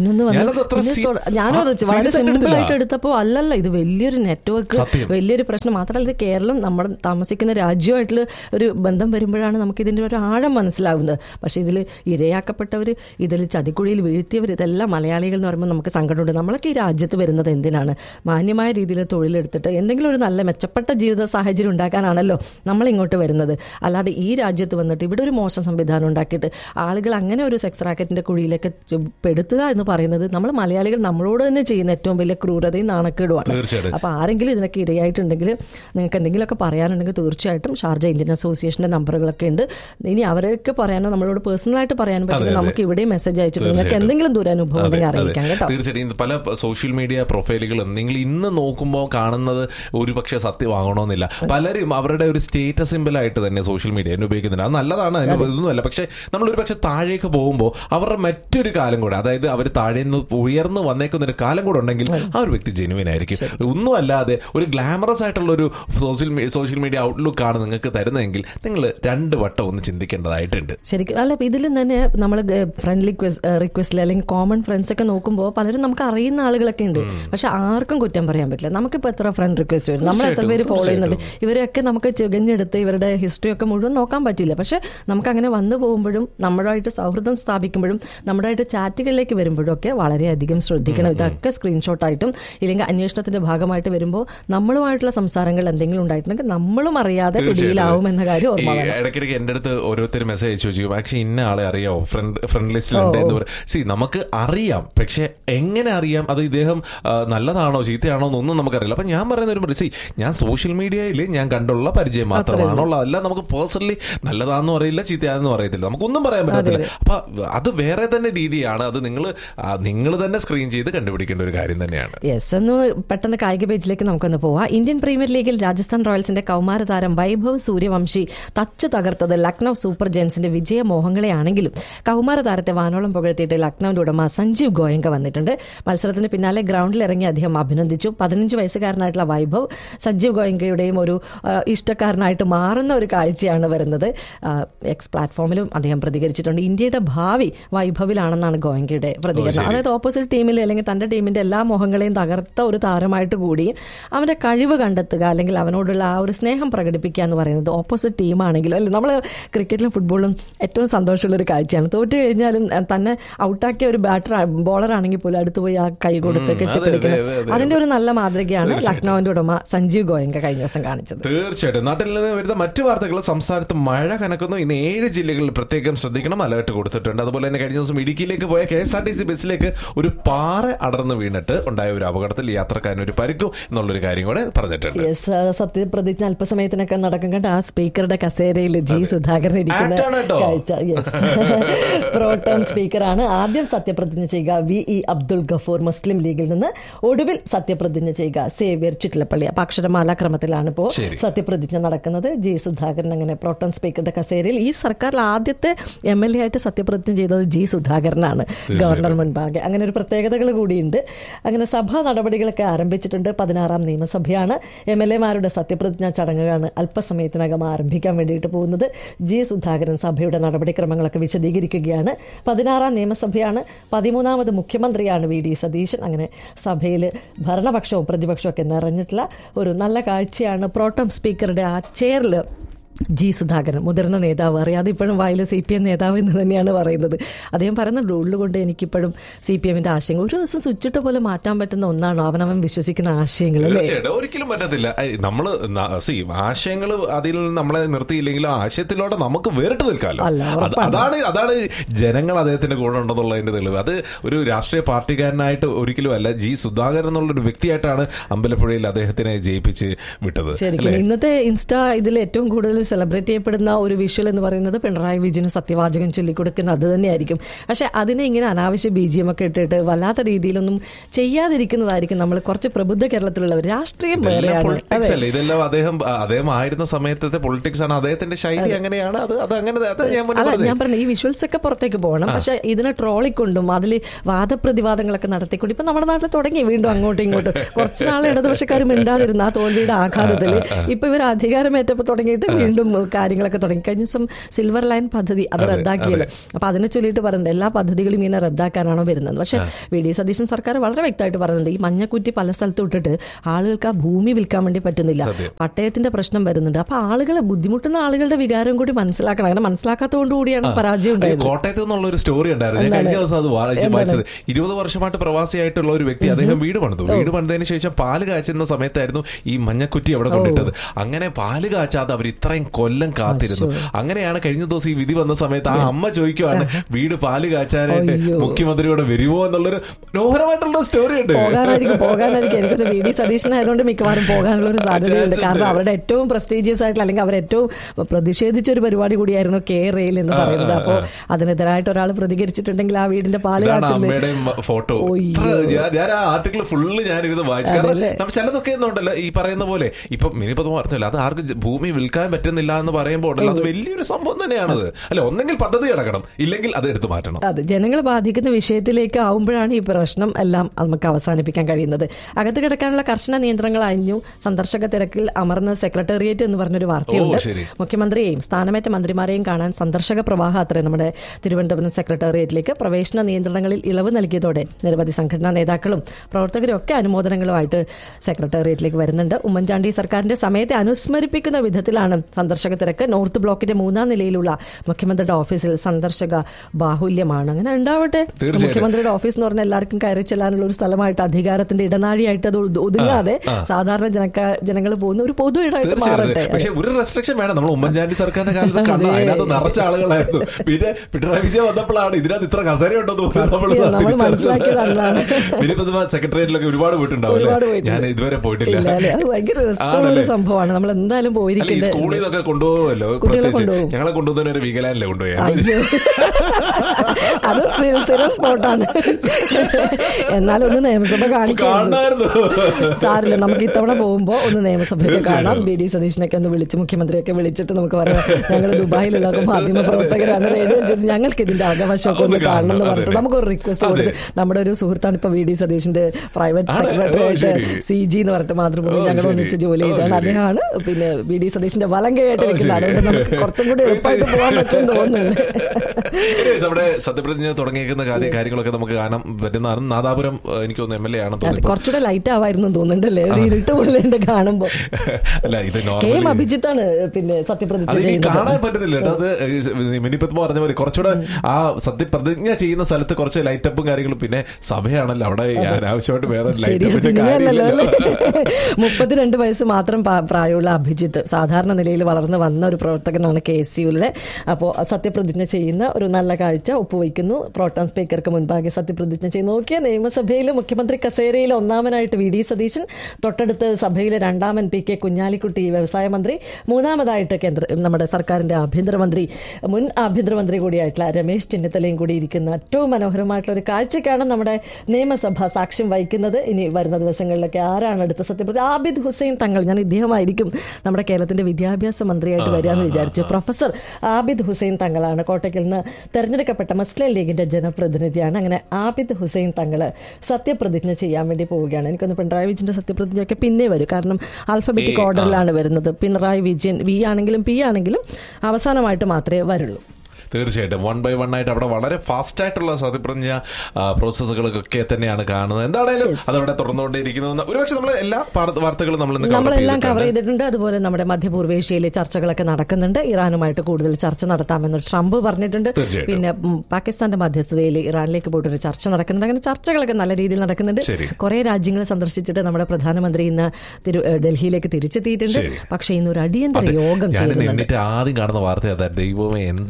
സിമ്പിളായിട്ട് എടുത്തപ്പോ അല്ലല്ല ഇത് വലിയൊരു നെറ്റ്വർക്ക്, വലിയൊരു പ്രശ്നം. മാത്രമല്ല ഇത് കേരളം നമ്മൾ താമസിക്കുന്ന രാജ്യമായിട്ടുള്ള ഒരു ബന്ധം വരുമ്പോഴാണ് നമുക്ക് ഇതിന്റെ ഒരു ആഴം മനസ്സിലാവുന്നത്. പക്ഷെ ഇതിൽ ഇരയാക്കപ്പെട്ടവർ, ഇതിൽ ചതിക്കുഴിയിൽ വീഴ്ത്തിയവർ, ഇതെല്ലാം മലയാളികൾ എന്ന് പറയുമ്പോൾ നമുക്ക് സങ്കടമുണ്ട്. നമ്മളൊക്കെ ഈ രാജ്യത്ത് വരുന്നത് എന്തിനാണ്? മാന്യമായ രീതിയിൽ തൊഴിലെടുത്തിട്ട് എന്തെങ്കിലും ഒരു നല്ല മെച്ചപ്പെട്ട ജീവിത സാഹചര്യം ഉണ്ടാക്കാനാണല്ലോ നമ്മൾ ഇങ്ങോട്ട് വരുന്നത്. അല്ലാതെ ഈ രാജ്യത്ത് വന്നിട്ട് ഇവിടെ ഒരു മോശം സംവിധാനം ഉണ്ടാക്കിയിട്ട് ആളുകൾ അങ്ങനെ ഒരു സെക്സ് റാക്കറ്റിന്റെ കുഴിയിലേക്ക് പെടുത്തുക എന്ന് പറയുന്നത് നമ്മൾ മലയാളികൾ നമ്മളോട് തന്നെ ചെയ്യുന്ന ഏറ്റവും വലിയ ക്രൂരതയും നാണക്കേടുമാണ്. അപ്പോൾ ആരെങ്കിലും ഇതിനൊക്കെ ഇരയായിട്ടുണ്ടെങ്കിൽ നിങ്ങൾക്ക് എന്തെങ്കിലുമൊക്കെ പറയാനുണ്ടെങ്കിൽ തീർച്ചയായിട്ടും ഷാർജ ഇന്ത്യൻ അസോസിയേഷന്റെ നമ്പറുകളൊക്കെ ഉണ്ട്. ഇനി അവരൊക്കെ പറയാനോ നമ്മളോട് പേഴ്സണലായിട്ട് പറയാനും പറ്റുമെങ്കിൽ നമുക്ക് ഇവിടെ മെസ്സേജ് അയച്ചിട്ട് നിങ്ങൾക്ക് എന്തെങ്കിലും ദുരനുഭവം ഉണ്ടെങ്കിൽ അറിയിക്കാം കേട്ടോ. തീർച്ചയായിട്ടും പല സോഷ്യൽ മീഡിയ പ്രൊഫൈലുകൾ നിങ്ങൾ ഇന്ന് നോക്കുമ്പോൾ കാണുന്നത് ഒരുപക്ഷെ സത്യമാകണമെന്നില്ല. പലരും അവരുടെ ഒരു സ്റ്റേറ്റസ് സിംബലായിട്ട് തന്നെ സോഷ്യൽ മീഡിയ ഉപയോഗിക്കുന്നുണ്ട്. അത് നല്ലതാണ്, ഇതൊന്നുമല്ല. പക്ഷെ നമ്മൾ ഒരു പക്ഷെ താഴേക്ക് പോകുമ്പോൾ അവരുടെ മറ്റൊരു കാലം കൂടെ, അതായത് അവർ താഴെ നിന്ന് ഉയർന്നു വന്നേക്കുന്ന ഒരു കാലം കൂടെ ഉണ്ടെങ്കിൽ ആ ഒരു വ്യക്തി ജെനുവിൻ ആയിരിക്കും. ഒന്നും അല്ലാതെ ഒരു ഗ്ലാമറസ് ആയിട്ടുള്ള ഒരു സോഷ്യൽ സോഷ്യൽ മീഡിയ ഔട്ട്ലുക്ക് ആണ് നിങ്ങൾക്ക് തരുന്നതെങ്കിൽ നിങ്ങൾ രണ്ട് വട്ടം ഒന്ന് ചിന്തിക്കേണ്ടതായിട്ടുണ്ട്. ശരിക്കും അല്ല, ഇതിൽ തന്നെ നമ്മൾ ഫ്രണ്ട് റിക്വസ്റ്റിൽ അല്ലെങ്കിൽ കോമൺ ഫ്രണ്ട്സ് ഒക്കെ നോക്കുമ്പോൾ പലരും നമുക്ക് അറിയുന്ന ആളുകളൊക്കെ ഉണ്ട്. പക്ഷെ ആർക്കും കുറ്റം പറയാൻ പറ്റില്ല. നമുക്കിപ്പോൾ എത്ര ഫ്രണ്ട് റിക്വസ്റ്റ് വരും, നമ്മൾ എത്ര പേര് ഫോളോ ചെയ്യുന്നുണ്ട്, ഇവരെയൊക്കെ നമുക്ക് ചികഞ്ഞെടുത്ത് ഇവരുടെ ഹിസ്റ്ററി ഒക്കെ മുഴുവൻ നോക്കാൻ പറ്റില്ല. പക്ഷെ നമുക്ക് അങ്ങനെ വന്നു പോകുമ്പോഴും നമ്മുടെയായിട്ട് സൗഹൃദം സ്ഥാപിക്കുമ്പോഴും നമ്മുടെയായിട്ട് ചാറ്റുകളിലേക്ക് വരുമ്പോഴും ഒക്കെ വളരെയധികം ശ്രദ്ധിക്കണം. ഇതൊക്കെ സ്ക്രീൻഷോട്ടായിട്ടും ഇല്ലെങ്കിൽ അന്വേഷണത്തിന്റെ ഭാഗമായിട്ട് വരുമ്പോൾ നമ്മളുമായിട്ടുള്ള സംസാരങ്ങൾ എന്തെങ്കിലും ഉണ്ടായിട്ടുണ്ടെങ്കിൽ നമ്മളും അറിയാതെ പിടിയിലാവും എന്ന കാര്യം ഓർമ്മ. ഇടയ്ക്കിടയ്ക്ക് എന്റെ അടുത്ത് ഓരോരുത്തർ മെസ്സേജ് അയച്ചു ചോദിക്കും, ആക്ച്വലി ഇന്ന ആളെ അറിയാമോ, ഫ്രണ്ട് ഫ്രണ്ട് ലിസ്റ്റിലുണ്ട് എന്ന് പറയും. സി നമുക്ക് അറിയാം, പക്ഷെ എങ്ങനെ അറിയാം, അത് ഇദ്ദേഹം നല്ലതാണോ ചീത്തയാണോ എന്നൊന്നും നമുക്കറിയില്ല. അപ്പൊ ഞാൻ പറയുന്ന ഒരു സി ഞാൻ സോഷ്യൽ മീഡിയയിൽ ഞാൻ കണ്ടുള്ള പരിചയം മാത്രമാണുള്ളത്. അല്ല നമുക്ക് പേഴ്സണലി നല്ലതാണെന്നും അറിയില്ല ചീത്തയാണെന്നും അറിയത്തില്ല, നമുക്കൊന്നും പറയാൻ പറ്റത്തില്ല. അപ്പൊ അത് വേറെ തന്നെ രീതിയാണ്. അത് നിങ്ങൾ നിങ്ങൾ തന്നെ സ്ക്രീൻ ചെയ്ത് കണ്ടുപിടിക്കേണ്ട ഒരു കാര്യം തന്നെയാണ്. യെസ്, ഒന്ന് പെട്ടെന്ന് കായിക പേജിലേക്ക് നമുക്കൊന്ന് പോവാം. ഇന്ത്യൻ പ്രീമിയർ ലീഗിൽ രാജസ്ഥാൻ റോയൽസിന്റെ കൗമാര താരം വൈഭവ് സൂര്യവംശി തച്ചു തകർത്തത് ലക്നൌ സൂപ്പർ ജയൻസിന്റെ വിജയമോഹങ്ങളെയാണെങ്കിലും കൗമാര താരത്തെ വാനോളം പുകഴ്ത്തിയിട്ട് ലക്നൌവിന്റെ ഉടമ സഞ്ജീവ് ഗോയങ്ക വന്നിട്ടുണ്ട്. മത്സരത്തിന് പിന്നാലെ ഗ്രൗണ്ടിൽ ഇറങ്ങി അദ്ദേഹം അഭിനന്ദിച്ചു. പതിനഞ്ച് വയസ്സുകാരനായിട്ടുള്ള വൈഭവ് സഞ്ജീവ് ഗോയങ്കയുടെയും ഒരു ഇഷ്ടക്കാരനായിട്ട് മാറുന്ന ഒരു കാഴ്ചയാണ് വരുന്നത്. എക്സ് പ്ലാറ്റ്ഫോമിലും അദ്ദേഹം പ്രതികരിച്ചിട്ടുണ്ട്. ഇന്ത്യയുടെ ഭാവി വൈഭവിലാണെന്നാണ് ഗോയങ്കയുടെ പ്രതികരണം. അതായത് ഓപ്പോസിറ്റ് ടീമിൽ അല്ലെങ്കിൽ തന്റെ ടീമിന്റെ എല്ലാ മോഹങ്ങളെയും തകർത്ത ഒരു താരമായിട്ട് കൂടി അവന്റെ കഴിവ് കണ്ടെത്തുക അല്ലെങ്കിൽ അവനോടുള്ള ആ ഒരു സ്നേഹം പ്രകടിപ്പിക്കുക എന്ന് പറയുന്നത് ഓപ്പോസിറ്റ് ടീമാണെങ്കിലും അല്ലെ, നമ്മൾ ക്രിക്കറ്റിലും ഫുട്ബോളിലും ഏറ്റവും സന്തോഷമുള്ള ഒരു കാഴ്ചയാണ്. തോറ്റു കഴിഞ്ഞാലും തന്നെ ഔട്ടാക്കിയ ഒരു ബാറ്റർ ബോളർ ആണെങ്കിൽ പോലും അടുത്ത് പോയി ആ കൈ കൊടുത്ത് കെട്ടിപ്പിടിക്കുന്നത് അതിന്റെ ഒരു നല്ല മാതൃകയാണ് ലക്നൌവിന്റെ ഉടമ സഞ്ജീവ് ഗോയങ്ക കഴിഞ്ഞ ദിവസം കാണിച്ചത്. തീർച്ചയായിട്ടും. നാട്ടിൽ നിന്ന് വരുന്ന മറ്റു വാർത്തകൾ, സംസ്ഥാനത്ത് മഴ കനക്കുന്നു. ഇന്ന് ഏഴ് ജില്ലകളിൽ പ്രത്യേകം ശ്രദ്ധിക്കണം, അലേർട്ട് കൊടുത്തിട്ടുണ്ട്. അതുപോലെ തന്നെ കഴിഞ്ഞ ദിവസം ഇടുക്കിയിലേക്ക് പോയ K S R T C ബസ്സിലേക്ക് ഒരു പാറ അടർന്ന് വീണിട്ട് ഉണ്ടായ ഒരു അപകടത്തിൽ യാത്രക്കാരന് ഒരു പരിക്കും എന്നുള്ളൊരു കാര്യം കൂടെ പറഞ്ഞിട്ടുണ്ട്. സത്യപ്രതിജ്ഞ അല്പസമയത്തിനൊക്കെ നടക്കും കണ്ട ആ സ്പീക്കറുടെ കസേരയിൽ ജി സുധാകരൻ ഇരിക്കുന്ന കാഴ്ച. Yes, proton സ്പീക്കറാണ്. ആദ്യം സത്യപ്രതിജ്ഞ ചെയ്യുക വി ഇ അബ്ദുൾ ഗഫൂർ മുസ്ലിം ലീഗിൽ നിന്ന്, ഒടുവിൽ സത്യപ്രതിജ്ഞ ചെയ്യുക സേവ്യർ ചിറ്റിലപ്പള്ളി. അപ്പൊ അക്ഷരമാല ക്രമത്തിലാണ് ഇപ്പോൾ സത്യപ്രതിജ്ഞ നടക്കുന്നത്. ജി സുധാകരൻ അങ്ങനെ പ്രോട്ടോൺ സ്പീക്കറുടെ കസേരയിൽ. ഈ സർക്കാരിൽ ആദ്യത്തെ എം എൽ എ ആയിട്ട് സത്യപ്രതിജ്ഞ ചെയ്തത് ജി സുധാകരനാണ് ഗവർണർ മുൻപാകെ. അങ്ങനെ ഒരു പ്രത്യേകതകൾ കൂടിയുണ്ട്. അങ്ങനെ സഭാ നടപടികളൊക്കെ ആരംഭിച്ചിട്ടുണ്ട്. പതിനാറാം നിയമസഭയാണ്. എം എൽ എമാരുടെ സത്യപ്രതിജ്ഞാ ചടങ്ങുകളാണ് അല്പസമയത്തിനകം ആരംഭിക്കാൻ വേണ്ടിയിട്ട് പോകുന്നത്. ജി സുധാകരൻ സഭയുടെ നടപടിക്രമങ്ങളൊക്കെ വിശദീകരിക്കുകയാണ്. പതിനാറാം നിയമസഭയാണ്. പതിമൂന്നാമത് മുഖ്യമന്ത്രിയാണ് വി ഡി സതീശൻ. അങ്ങനെ സഭയിൽ ഭരണപക്ഷവും പ്രതിപക്ഷവും ഒക്കെ നിറഞ്ഞിട്ടുള്ള ഒരു നല്ല കാഴ്ചയാണ്. പ്രോട്ടം സ്പീക്കറുടെ ആ ചെയറിൽ ജി സുധാകരൻ, മുതിർന്ന നേതാവ്, അറിയാതെ ഇപ്പോഴും വായിൽ സി പി എം നേതാവ് എന്ന് തന്നെയാണ് പറയുന്നത്. അദ്ദേഹം പറയുന്ന റൂളിലുകൊണ്ട് എനിക്കിപ്പോഴും സി പി എമ്മിന്റെ ആശയങ്ങൾ ഒരു ദിവസം സ്വിച്ചിട്ട് പോലെ മാറ്റാൻ പറ്റുന്ന ഒന്നാണോ അവനവൻ വിശ്വസിക്കുന്ന ആശയങ്ങൾ? ഒരിക്കലും പറ്റത്തില്ല. നമ്മള് ആശയങ്ങൾ അതിൽ നമ്മളെ നിർത്തിയില്ലെങ്കിലും ആശയത്തിലൂടെ നമുക്ക് വേറിട്ട് നിൽക്കാമല്ലോ. അതാണ് അതാണ് ജനങ്ങൾ അദ്ദേഹത്തിന്റെ കൂടെ ഉണ്ടെന്നുള്ളതിന്റെ തെളിവ്. അത് ഒരു രാഷ്ട്രീയ പാർട്ടിക്കാരനായിട്ട് ഒരിക്കലും അല്ല, ജി സുധാകരൻ എന്നുള്ളൊരു വ്യക്തിയായിട്ടാണ് അമ്പലപ്പുഴയിൽ അദ്ദേഹത്തിനെ ജയിപ്പിച്ച് വിട്ടത്. ശരിക്കും ഇന്നത്തെ ഇൻസ്റ്റാ ഇതിൽ ഏറ്റവും കൂടുതൽ സെലിബ്രേറ്റ് ചെയ്യപ്പെടുന്ന ഒരു വിഷ്വൽ എന്ന് പറയുന്നത് പിണറായി വിജയന് സത്യവാചകം ചൊല്ലിക്കൊടുക്കുന്ന അത് തന്നെയായിരിക്കും. പക്ഷെ അതിനെ ഇങ്ങനെ അനാവശ്യ ബി ജി എം ഒക്കെ ഇട്ടിട്ട് വല്ലാത്ത രീതിയിലൊന്നും ചെയ്യാതിരിക്കുന്നതായിരിക്കും നമ്മൾ കുറച്ച് പ്രബുദ്ധ കേരളത്തിലുള്ളവർ. രാഷ്ട്രീയം വേറെയാണ്. ഇതെല്ലാം അദ്ദേഹം അദ്ദേഹം ആയിരുന്ന സമയത്തെ പൊളിറ്റിക്സ് ആണ്, അദ്ദേഹത്തിന്റെ ശൈലി അങ്ങനെയാണ്. അത് അത് അങ്ങനെ അല്ല, ഞാൻ പറഞ്ഞു ഈ വിഷ്വൽസ് ഒക്കെ പുറത്തേക്ക് പോകണം. പക്ഷെ ഇതിനെ ട്രോളിക്കൊണ്ടും അതിൽ വാദപ്രതിവാദങ്ങളൊക്കെ നടത്തിക്കൊണ്ട് ഇപ്പൊ നമ്മുടെ നാട്ടിൽ തുടങ്ങി വീണ്ടും അങ്ങോട്ടും ഇങ്ങോട്ടും. കുറച്ച് നാൾ ഇടതുപക്ഷക്കാർ മിണ്ടാതിരുന്ന ആ തോൽവിയുടെ ആഘാതത്തിൽ ഇപ്പൊ ഇവർ അധികാരമേറ്റപ്പോൾ തുടങ്ങിയിട്ട് വീണ്ടും കാര്യങ്ങളൊക്കെ തുടങ്ങി. കഴിഞ്ഞ ദിവസം സിൽവർ ലൈൻ പദ്ധതി അത് റദ്ദാക്കിയല്ലോ. അപ്പൊ അതിനെ ചൊല്ലിയിട്ട് പറയുന്നുണ്ട് എല്ലാ പദ്ധതികളും ഇങ്ങനെ റദ്ദാക്കാനാണോ വരുന്നത്. പക്ഷെ വി ഡി സതീശൻ സർക്കാർ വളരെ വ്യക്തമായിട്ട് പറയുന്നുണ്ട് ഈ മഞ്ഞക്കുറ്റി പല സ്ഥലത്ത് ഇട്ടിട്ട് ആളുകൾക്ക് ആ ഭൂമി വിൽക്കാൻ വേണ്ടി പറ്റുന്നില്ല, പട്ടയത്തിന്റെ പ്രശ്നം വരുന്നുണ്ട്. അപ്പൊ ആളുകളെ ബുദ്ധിമുട്ടുന്ന ആളുകളുടെ വികാരം കൂടി മനസ്സിലാക്കണം. അങ്ങനെ മനസ്സിലാക്കാത്തതുകൊണ്ട് കൂടിയാണ് പരാജയം ഉണ്ടായത്. കോട്ടയത്ത് നിന്നുള്ള ഒരു സ്റ്റോറി ഉണ്ടായിരുന്നു, കഴിഞ്ഞ ദിവസം അത് വായിച്ചത്. ഇരുപത് വർഷമായിട്ട് പ്രവാസിയായിട്ടുള്ള ഒരു വ്യക്തി അദ്ദേഹം വീട് പണിതു. വീട് പണിതതിന് ശേഷം പാല് കാച്ചുന്ന സമയത്തായിരുന്നു ഈ മഞ്ഞക്കുറ്റി അവിടെ കൊണ്ടിട്ടത്. അങ്ങനെ പാല് കാച്ചാതെ അവർ ഇത്രയും കൊല്ലം കാത്തിരുന്നു. അങ്ങനെയാണ് കഴിഞ്ഞ ദിവസം ഈ വിധി വന്ന സമയത്ത് ആ അമ്മ ചോദിക്കുവാണ് വീട് പാല് കാച്ചാനായിട്ട് മുഖ്യമന്ത്രിയോട് വരുമോ എന്നുള്ളൊരു മനോഹരമായിട്ടുള്ള സ്റ്റോറി ഉണ്ട്. പോകാനായിരിക്കും പോകാനായിരിക്കും എനിക്കത് വി ഡി സതീശനായതുകൊണ്ട് മിക്കവാറും പോകാനുള്ള ഒരു സാധ്യതയുണ്ട്. കാരണം അവരുടെ ഏറ്റവും പ്രസ്റ്റീജിയസ് ആയിട്ടുള്ള അല്ലെങ്കിൽ അവർ ഏറ്റവും പ്രതിഷേധിച്ച ഒരു പരിപാടി കൂടിയായിരുന്നു കെ റെയിൽ എന്ന് പറയുന്നത്. അപ്പോൾ അതിനെതിരായിട്ട് ഒരാൾ പ്രതികരിച്ചിട്ടുണ്ടെങ്കിൽ ആ വീടിന്റെ പാല് കാച്ചിന്റെ ഫോട്ടോ ഞാൻ ആ ആർട്ടിക്കിൾ ഫുള്ള് ഞാനിരുന്ന് വായിച്ചു. കാരണം നമ്മൾ ചിലതൊക്കെ ഉണ്ടല്ലോ ഈ പറയുന്ന പോലെ ഇപ്പൊ മിനിപ്പത് പറഞ്ഞല്ലോ അത് ആർക്കും ഭൂമി വിൽക്കാൻ പറ്റുന്നില്ല എന്ന് പറയുമ്പോൾ ഉണ്ടല്ലോ അത് വലിയൊരു സംഭവം തന്നെയാണത്. അല്ലെ, ഒന്നെങ്കിൽ പദ്ധതി അടക്കണം, ഇല്ലെങ്കിൽ അത് എടുത്തു മാറ്റണം. അത് ജനങ്ങൾ ബാധിക്കുന്ന വിഷയത്തിലേക്ക് ആവുമ്പോഴാണ് ഈ പ്രശ്നം എല്ലാം നമുക്ക് അവസാനിപ്പിക്കാൻ കഴിയുന്നത്. അകത്ത് കിടക്കാനുള്ള കർശന നിയന്ത്രണങ്ങൾ അയഞ്ഞു. സന്ദർശക തിരക്കിൽ അമർന്ന സെക്രട്ടേറിയറ്റ് എന്ന് പറഞ്ഞൊരു വാർത്തയുണ്ട്. മുഖ്യമന്ത്രിയെയും സ്ഥാനമേറ്റ മന്ത്രിമാരെയും കാണാൻ സന്ദർശക പ്രവാഹം അത്രേ നമ്മുടെ തിരുവനന്തപുരം സെക്രട്ടേറിയറ്റിലേക്ക്. പ്രവേശന നിയന്ത്രണങ്ങളിൽ ഇളവ് നൽകിയതോടെ നിരവധി സംഘടനാ നേതാക്കളും പ്രവർത്തകരും ഒക്കെ അനുമോദനങ്ങളുമായിട്ട് സെക്രട്ടേറിയറ്റിലേക്ക് വരുന്നുണ്ട്. ഉമ്മൻചാണ്ടി സർക്കാരിന്റെ സമയത്തെ അനുസ്മരിപ്പിക്കുന്ന വിധത്തിലാണ് സന്ദർശക തിരക്ക്. നോർത്ത് ബ്ലോക്കിന്റെ മൂന്നാം നിലയിലുള്ള മുഖ്യമന്ത്രിയുടെ ഓഫീസിൽ സന്ദർശക ബാഹുല്യമാണ്. അങ്ങനെ ഉണ്ടാവട്ടെ. മുഖ്യമന്ത്രിയുടെ ഓഫീസ് എന്ന് പറഞ്ഞാൽ എല്ലാവർക്കും കയറി ചെല്ലാനുള്ള ഒരു സ്ഥലമായിട്ട്, അധികാരത്തിന്റെ ഇടനാഴിയായിട്ട് അത് ഒതുങ്ങാതെ സാധാരണ ജനങ്ങൾ പോകുന്ന ഒരു പൊതു ഇടമായിട്ട് മാറട്ടെ. പക്ഷേ ഒരു റെസ്ട്രിക്ഷൻ വേണം. നമ്മൾ ഉമ്മൻചാണ്ടി സർക്കാരിന്റെ കാലത്ത് കണ്ട അതിനകത്ത് നിറച്ച ആളുകളായിരുന്നു. പിന്നെ പിണറായി വിജയൻ വന്നപ്പോഴാണ് ഇതിനകത്ത് ഇത്ര കസേര ഉണ്ടെന്ന് നമ്മൾ മനസ്സിലാക്കിയതാണ്. സെക്രട്ടേറിയറ്റിലൊക്കെ ഒരുപാട് പോയിട്ടുണ്ടാവും. ഞാൻ ഇതുവരെ പോയിട്ടില്ല. ഭയങ്കര രസമുള്ള ഒരു സംഭവമാണ്. നമ്മൾ എന്തായാലും പോയിരിക്കുന്നത്. സ്കൂളിൽ നിന്നൊക്കെ കൊണ്ടുപോകുമല്ലോ. പ്രത്യേകിച്ച് ഞങ്ങളെ കൊണ്ടുപോകുന്ന ഒരു വീഗലാൻഡിലെ കൊണ്ടുപോയി. അത് സ്ഥിരം സ്പോട്ടാണ്. എന്നാലും ഒന്ന് നിയമസഭ കാണിക്കാറുണ്ട്. സാറില്ല, നമുക്ക് ഇത്തവണ പോകുമ്പോ ഒന്ന് നിയമസഭയൊക്കെ കാണാം. ബി ഡി സതീശനൊക്കെ ഒന്ന് വിളിച്ച് മുഖ്യമന്ത്രിയൊക്കെ വിളിച്ചിട്ട് നമുക്ക് പറയാം ഞങ്ങൾ ദുബായിലുള്ള മാധ്യമ പ്രവർത്തകരാണ്, റേഡിയോ വെച്ചിട്ട് ഞങ്ങൾക്ക് ഇതിന്റെ ആഘോഷമൊക്കെ ഒന്ന് കാണണം എന്ന് പറഞ്ഞിട്ട് നമുക്കൊരു റിക്വസ്റ്റ് കൊടുത്ത് നമ്മുടെ ഒരു സുഹൃത്താണ് ഇപ്പൊ വി ഡി സതീശന്റെ പ്രൈവറ്റ് സെക്രട്ടറി ആയിട്ട് സി ജി എന്ന് പറഞ്ഞിട്ട് മാതൃഭൂമി ഞങ്ങൾ ഒന്നിച്ച് ജോലി ചെയ്താണ്. അദ്ദേഹമാണ് പിന്നെ വി ഡി സതീശന്റെ വലം കൈയായിട്ടിരിക്കുന്നത്. അതുകൊണ്ട് നമുക്ക് കുറച്ചും കൂടി എളുപ്പമായിട്ട് പോകാൻ പറ്റുമെന്ന് തോന്നുന്നുണ്ട്. നമ്മുടെ സത്യപ്രതിജ്ഞ തുടങ്ങിയിരിക്കുന്ന കാര്യങ്ങളൊക്കെ നമുക്ക് കാണാൻ പറ്റുന്നതാണ്. നാദാപുരം എനിക്ക് തോന്നുന്നു എം എൽ എ ആണ്. കുറച്ചുകൂടെ ലൈറ്റ് ആവായിരുന്നു തോന്നുന്നുണ്ടല്ലേ, ഒരു ഇരുട്ട് പോലെ ഉണ്ട് കാണുമ്പോ. അല്ല, ഇത് കെ എം അഭിജിത്താണ് പിന്നെ സത്യപ്രതിജ്ഞ ചെയ്യുന്നത്. കാണാൻ പറ്റുന്നില്ല. അത് മിനിപ്പത്മ പറഞ്ഞ പോലെ കുറച്ചുകൂടെ ആ സത്യപ്രതിജ്ഞ ചെയ്യുന്ന സ്ഥലത്ത് കുറച്ച് ലൈറ്റപ്പും കാര്യങ്ങളും. പിന്നെ സഭയാണല്ലോ, അവിടെ അനാവശ്യമായിട്ട് വേറെ മുപ്പത്തിരണ്ട് വയസ്സ് മാത്രം പ്രായമുള്ള അഭിജിത്ത് സാധാരണ നിലയിൽ വളർന്നു വന്ന ഒരു പ്രവർത്തകനാണ് കെ എസ് യുവിലെ. അപ്പോൾ സത്യപ്രതിജ്ഞ ചെയ്യുന്ന ഒരു നല്ല കാഴ്ച ഒപ്പുവയ്ക്കുന്നു. പ്രോട്ടം സ്പീക്കർക്ക് മുൻപാകെ സത്യപ്രതിജ്ഞ ചെയ്ത് നോക്കിയ നിയമസഭയിൽ മുഖ്യമന്ത്രി കസേരയിൽ ഒന്നാമനായിട്ട് വി ഡി സതീശൻ, തൊട്ടടുത്ത് സഭയിലെ രണ്ടാമൻ പി കെ കുഞ്ഞാലിക്കുട്ടി വ്യവസായ മന്ത്രി, മൂന്നാമതായിട്ട് കേന്ദ്ര നമ്മുടെ സർക്കാരിന്റെ ആഭ്യന്തരമന്ത്രി മുൻ ആഭ്യന്തരമന്ത്രി കൂടിയായിട്ടുള്ള രമേശ് ചെന്നിത്തലയും കൂടി ഇരിക്കുന്ന ഏറ്റവും മനോഹരമായിട്ടുള്ള ഒരു കാഴ്ചയ്ക്കാണ് നമ്മുടെ നിയമസഭ സാക്ഷ്യം വഹിക്കുന്നത്. ഇനി വരുന്ന ദിവസങ്ങളിലൊക്കെ ആരാണ് അടുത്ത സത്യപ്രതിജ്ഞ? ആബിദ് ഹുസൈൻ തങ്ങൾ. ഞാൻ ഇദ്ദേഹമായിരിക്കും നമ്മുടെ കേരളത്തിന്റെ വിദ്യാഭ്യാസ മന്ത്രിയായിട്ട് വരികയെന്ന് വിചാരിച്ചു. പ്രൊഫസർ ആബിദ് ഹുസൈൻ തങ്ങളാണ്. കോട്ടയ്ക്കിൽ നിന്ന് തെരഞ്ഞെടുക്കപ്പെട്ട മുസ്ലിം ലീഗിന്റെ ജനപ്രതിനിധിയാണ്. അങ്ങനെ ആബിദ് ഹുസൈൻ തങ്ങൾ സത്യപ്രതിജ്ഞ ചെയ്യാൻ വേണ്ടി പോവുകയാണ്. എനിക്കൊന്ന് പിണറായി വിജയന്റെ സത്യപ്രതിജ്ഞയൊക്കെ പിന്നെ വരും. കാരണം ആൽഫബറ്റിക് ഓർഡറിലാണ് വരുന്നത്. പിണറായി വിജയൻ വി ആണെങ്കിലും പി ആണെങ്കിലും അവസാനമായിട്ട് മാത്രമേ വരുള്ളൂ. തീർച്ചയായിട്ടും വൺ ബൈ വൺ ആയിട്ട് അവിടെ വളരെ ഫാസ്റ്റ് ആയിട്ടുള്ള സത്യപ്രതിജ്ഞ പ്രോസസ്സുകളൊക്കെ തന്നെയാണ് കാണുന്നത്. എന്താണേലും അതവിടെ തുറന്നുകൊണ്ടേയിരിക്കുന്നു. ഒരുപക്ഷെ നമ്മൾ എല്ലാ വാർത്തകളും നമ്മൾ നമ്മളെല്ലാം കവർ ചെയ്തിട്ടുണ്ട്. അതുപോലെ നമ്മുടെ മധ്യപൂർവേഷ്യയിലെ ചർച്ചകളൊക്കെ നടക്കുന്നുണ്ട്. ഇറാനുമായിട്ട് കൂടുതൽ ചർച്ച നടത്താമെന്ന് ട്രംപ് പറഞ്ഞിട്ടുണ്ട്. പിന്നെ പാകിസ്ഥാന്റെ മധ്യസ്ഥതയിൽ ഇറാനിലേക്ക് പോയിട്ടൊരു ചർച്ച നടക്കുന്നുണ്ട്. അങ്ങനെ ചർച്ചകളൊക്കെ നല്ല രീതിയിൽ നടക്കുന്നുണ്ട്. കുറെ രാജ്യങ്ങളെ സന്ദർശിച്ചിട്ട് നമ്മുടെ പ്രധാനമന്ത്രി ഇന്ന് ഡൽഹിയിലേക്ക് തിരിച്ചെത്തിയിട്ടുണ്ട്. പക്ഷേ ഇന്ന് ഒരു അടിയന്തര യോഗം ചെയ്യുന്നുണ്ട്. ആദ്യം കാണുന്ന വാർത്ത ദൈവമേ എന്തായിരിക്കും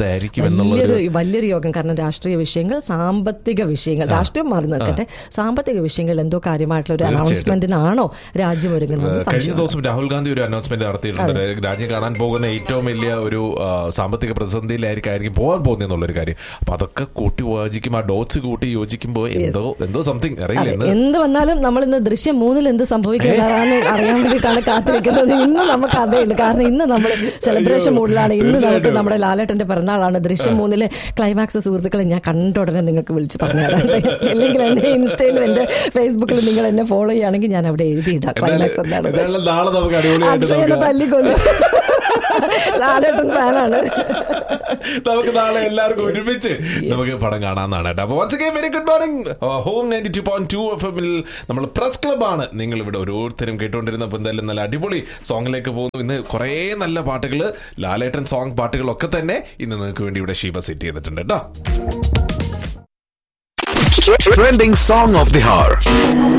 വലിയൊരു വലിയൊരു യോഗം. കാരണം രാഷ്ട്രീയ വിഷയങ്ങൾ, സാമ്പത്തിക വിഷയങ്ങൾ, രാഷ്ട്രീയം മാറി നിൽക്കട്ടെ, സാമ്പത്തിക വിഷയങ്ങൾ എന്തോ കാര്യമായിട്ടുള്ള ഒരു അനൗൺസ്മെന്റിനാണോ രാജ്യം ഒരുങ്ങുന്നത്? കഴിഞ്ഞ ദിവസം രാഹുൽ ഗാന്ധി ഒരു അനൗൺസ്മെന്റ് നടത്തിയിട്ടുണ്ട്. രാജ്യം കാണാൻ പോകുന്ന ഏറ്റവും വലിയ ഒരു സാമ്പത്തിക പ്രതിസന്ധിയിലായിരിക്കും പോകാൻ പോകുന്നതെന്നുള്ളൊരു കാര്യം. അപ്പൊ അതൊക്കെ കൂട്ടി യോജിക്കും, ആ ഡോട്ട്സ് കൂട്ടി യോജിക്കുമ്പോൾ എന്തോ എന്തോ സംതിങ് അറിയില്ല. എന്ത് വന്നാലും നമ്മൾ ഇന്ന് ദൃശ്യം മൂന്നിൽ എന്ത് സംഭവിക്കുന്നതാണെന്ന് അറിയാൻ വേണ്ടിയിട്ടാണ് കാത്തിരിക്കുന്നത്. ഇന്ന് നമുക്ക് അതേയുള്ളൂ. കാരണം ഇന്ന് നമ്മൾ സെലിബ്രേഷൻ മൂഡിലാണ്. ഇന്ന് നമുക്ക് നമ്മുടെ ലാലേട്ടന്റെ പിറന്നാളാണ്. ദൃശ്യം മൂന്നിലെ ക്ലൈമാക്സ് സുഹൃത്തുക്കളെ ഞാൻ കണ്ട ഉടനെ നിങ്ങൾക്ക് വിളിച്ച് പറഞ്ഞുതരാം. അല്ലെങ്കിൽ എന്റെ ഇൻസ്റ്റയിലും എന്റെ ഫേസ്ബുക്കിലും നിങ്ങൾ എന്നെ ഫോളോ ചെയ്യുകയാണെങ്കിൽ ഞാൻ അവിടെ എഴുതിയിടാം ക്ലൈമാക്സ് എന്താണ്. അക്ഷയനെ തല്ലിക്കൊന്നു. ലാലേട്ടൻ ഫാനാണ്. നമുക്ക് നാളെ എല്ലാവർക്കും ഒരുമിച്ച് നമുക്ക് പടം കാണാന്നാണ് കേട്ടോ. അപ്പൊ once again very good morning. Home ninety two point two F എമ്മിൽ നമ്മൾ പ്രസ് ക്ലബാണ് നിങ്ങൾ ഇവിടെ ഓരോരുത്തരും കേട്ടുകൊണ്ടിരുന്നപ്പോൾ എന്തായാലും നല്ല അടിപൊളി സോങ്ങിലേക്ക് പോകുന്നു. ഇന്ന് കുറേ നല്ല പാട്ടുകൾ, ലാലേട്ടൻ സോങ് പാട്ടുകളൊക്കെ തന്നെ ഇന്ന് നിങ്ങൾക്ക് വേണ്ടി ഇവിടെ ഷീബ സെറ്റ് ചെയ്തിട്ടുണ്ട് കേട്ടോ. Trending song of the hour.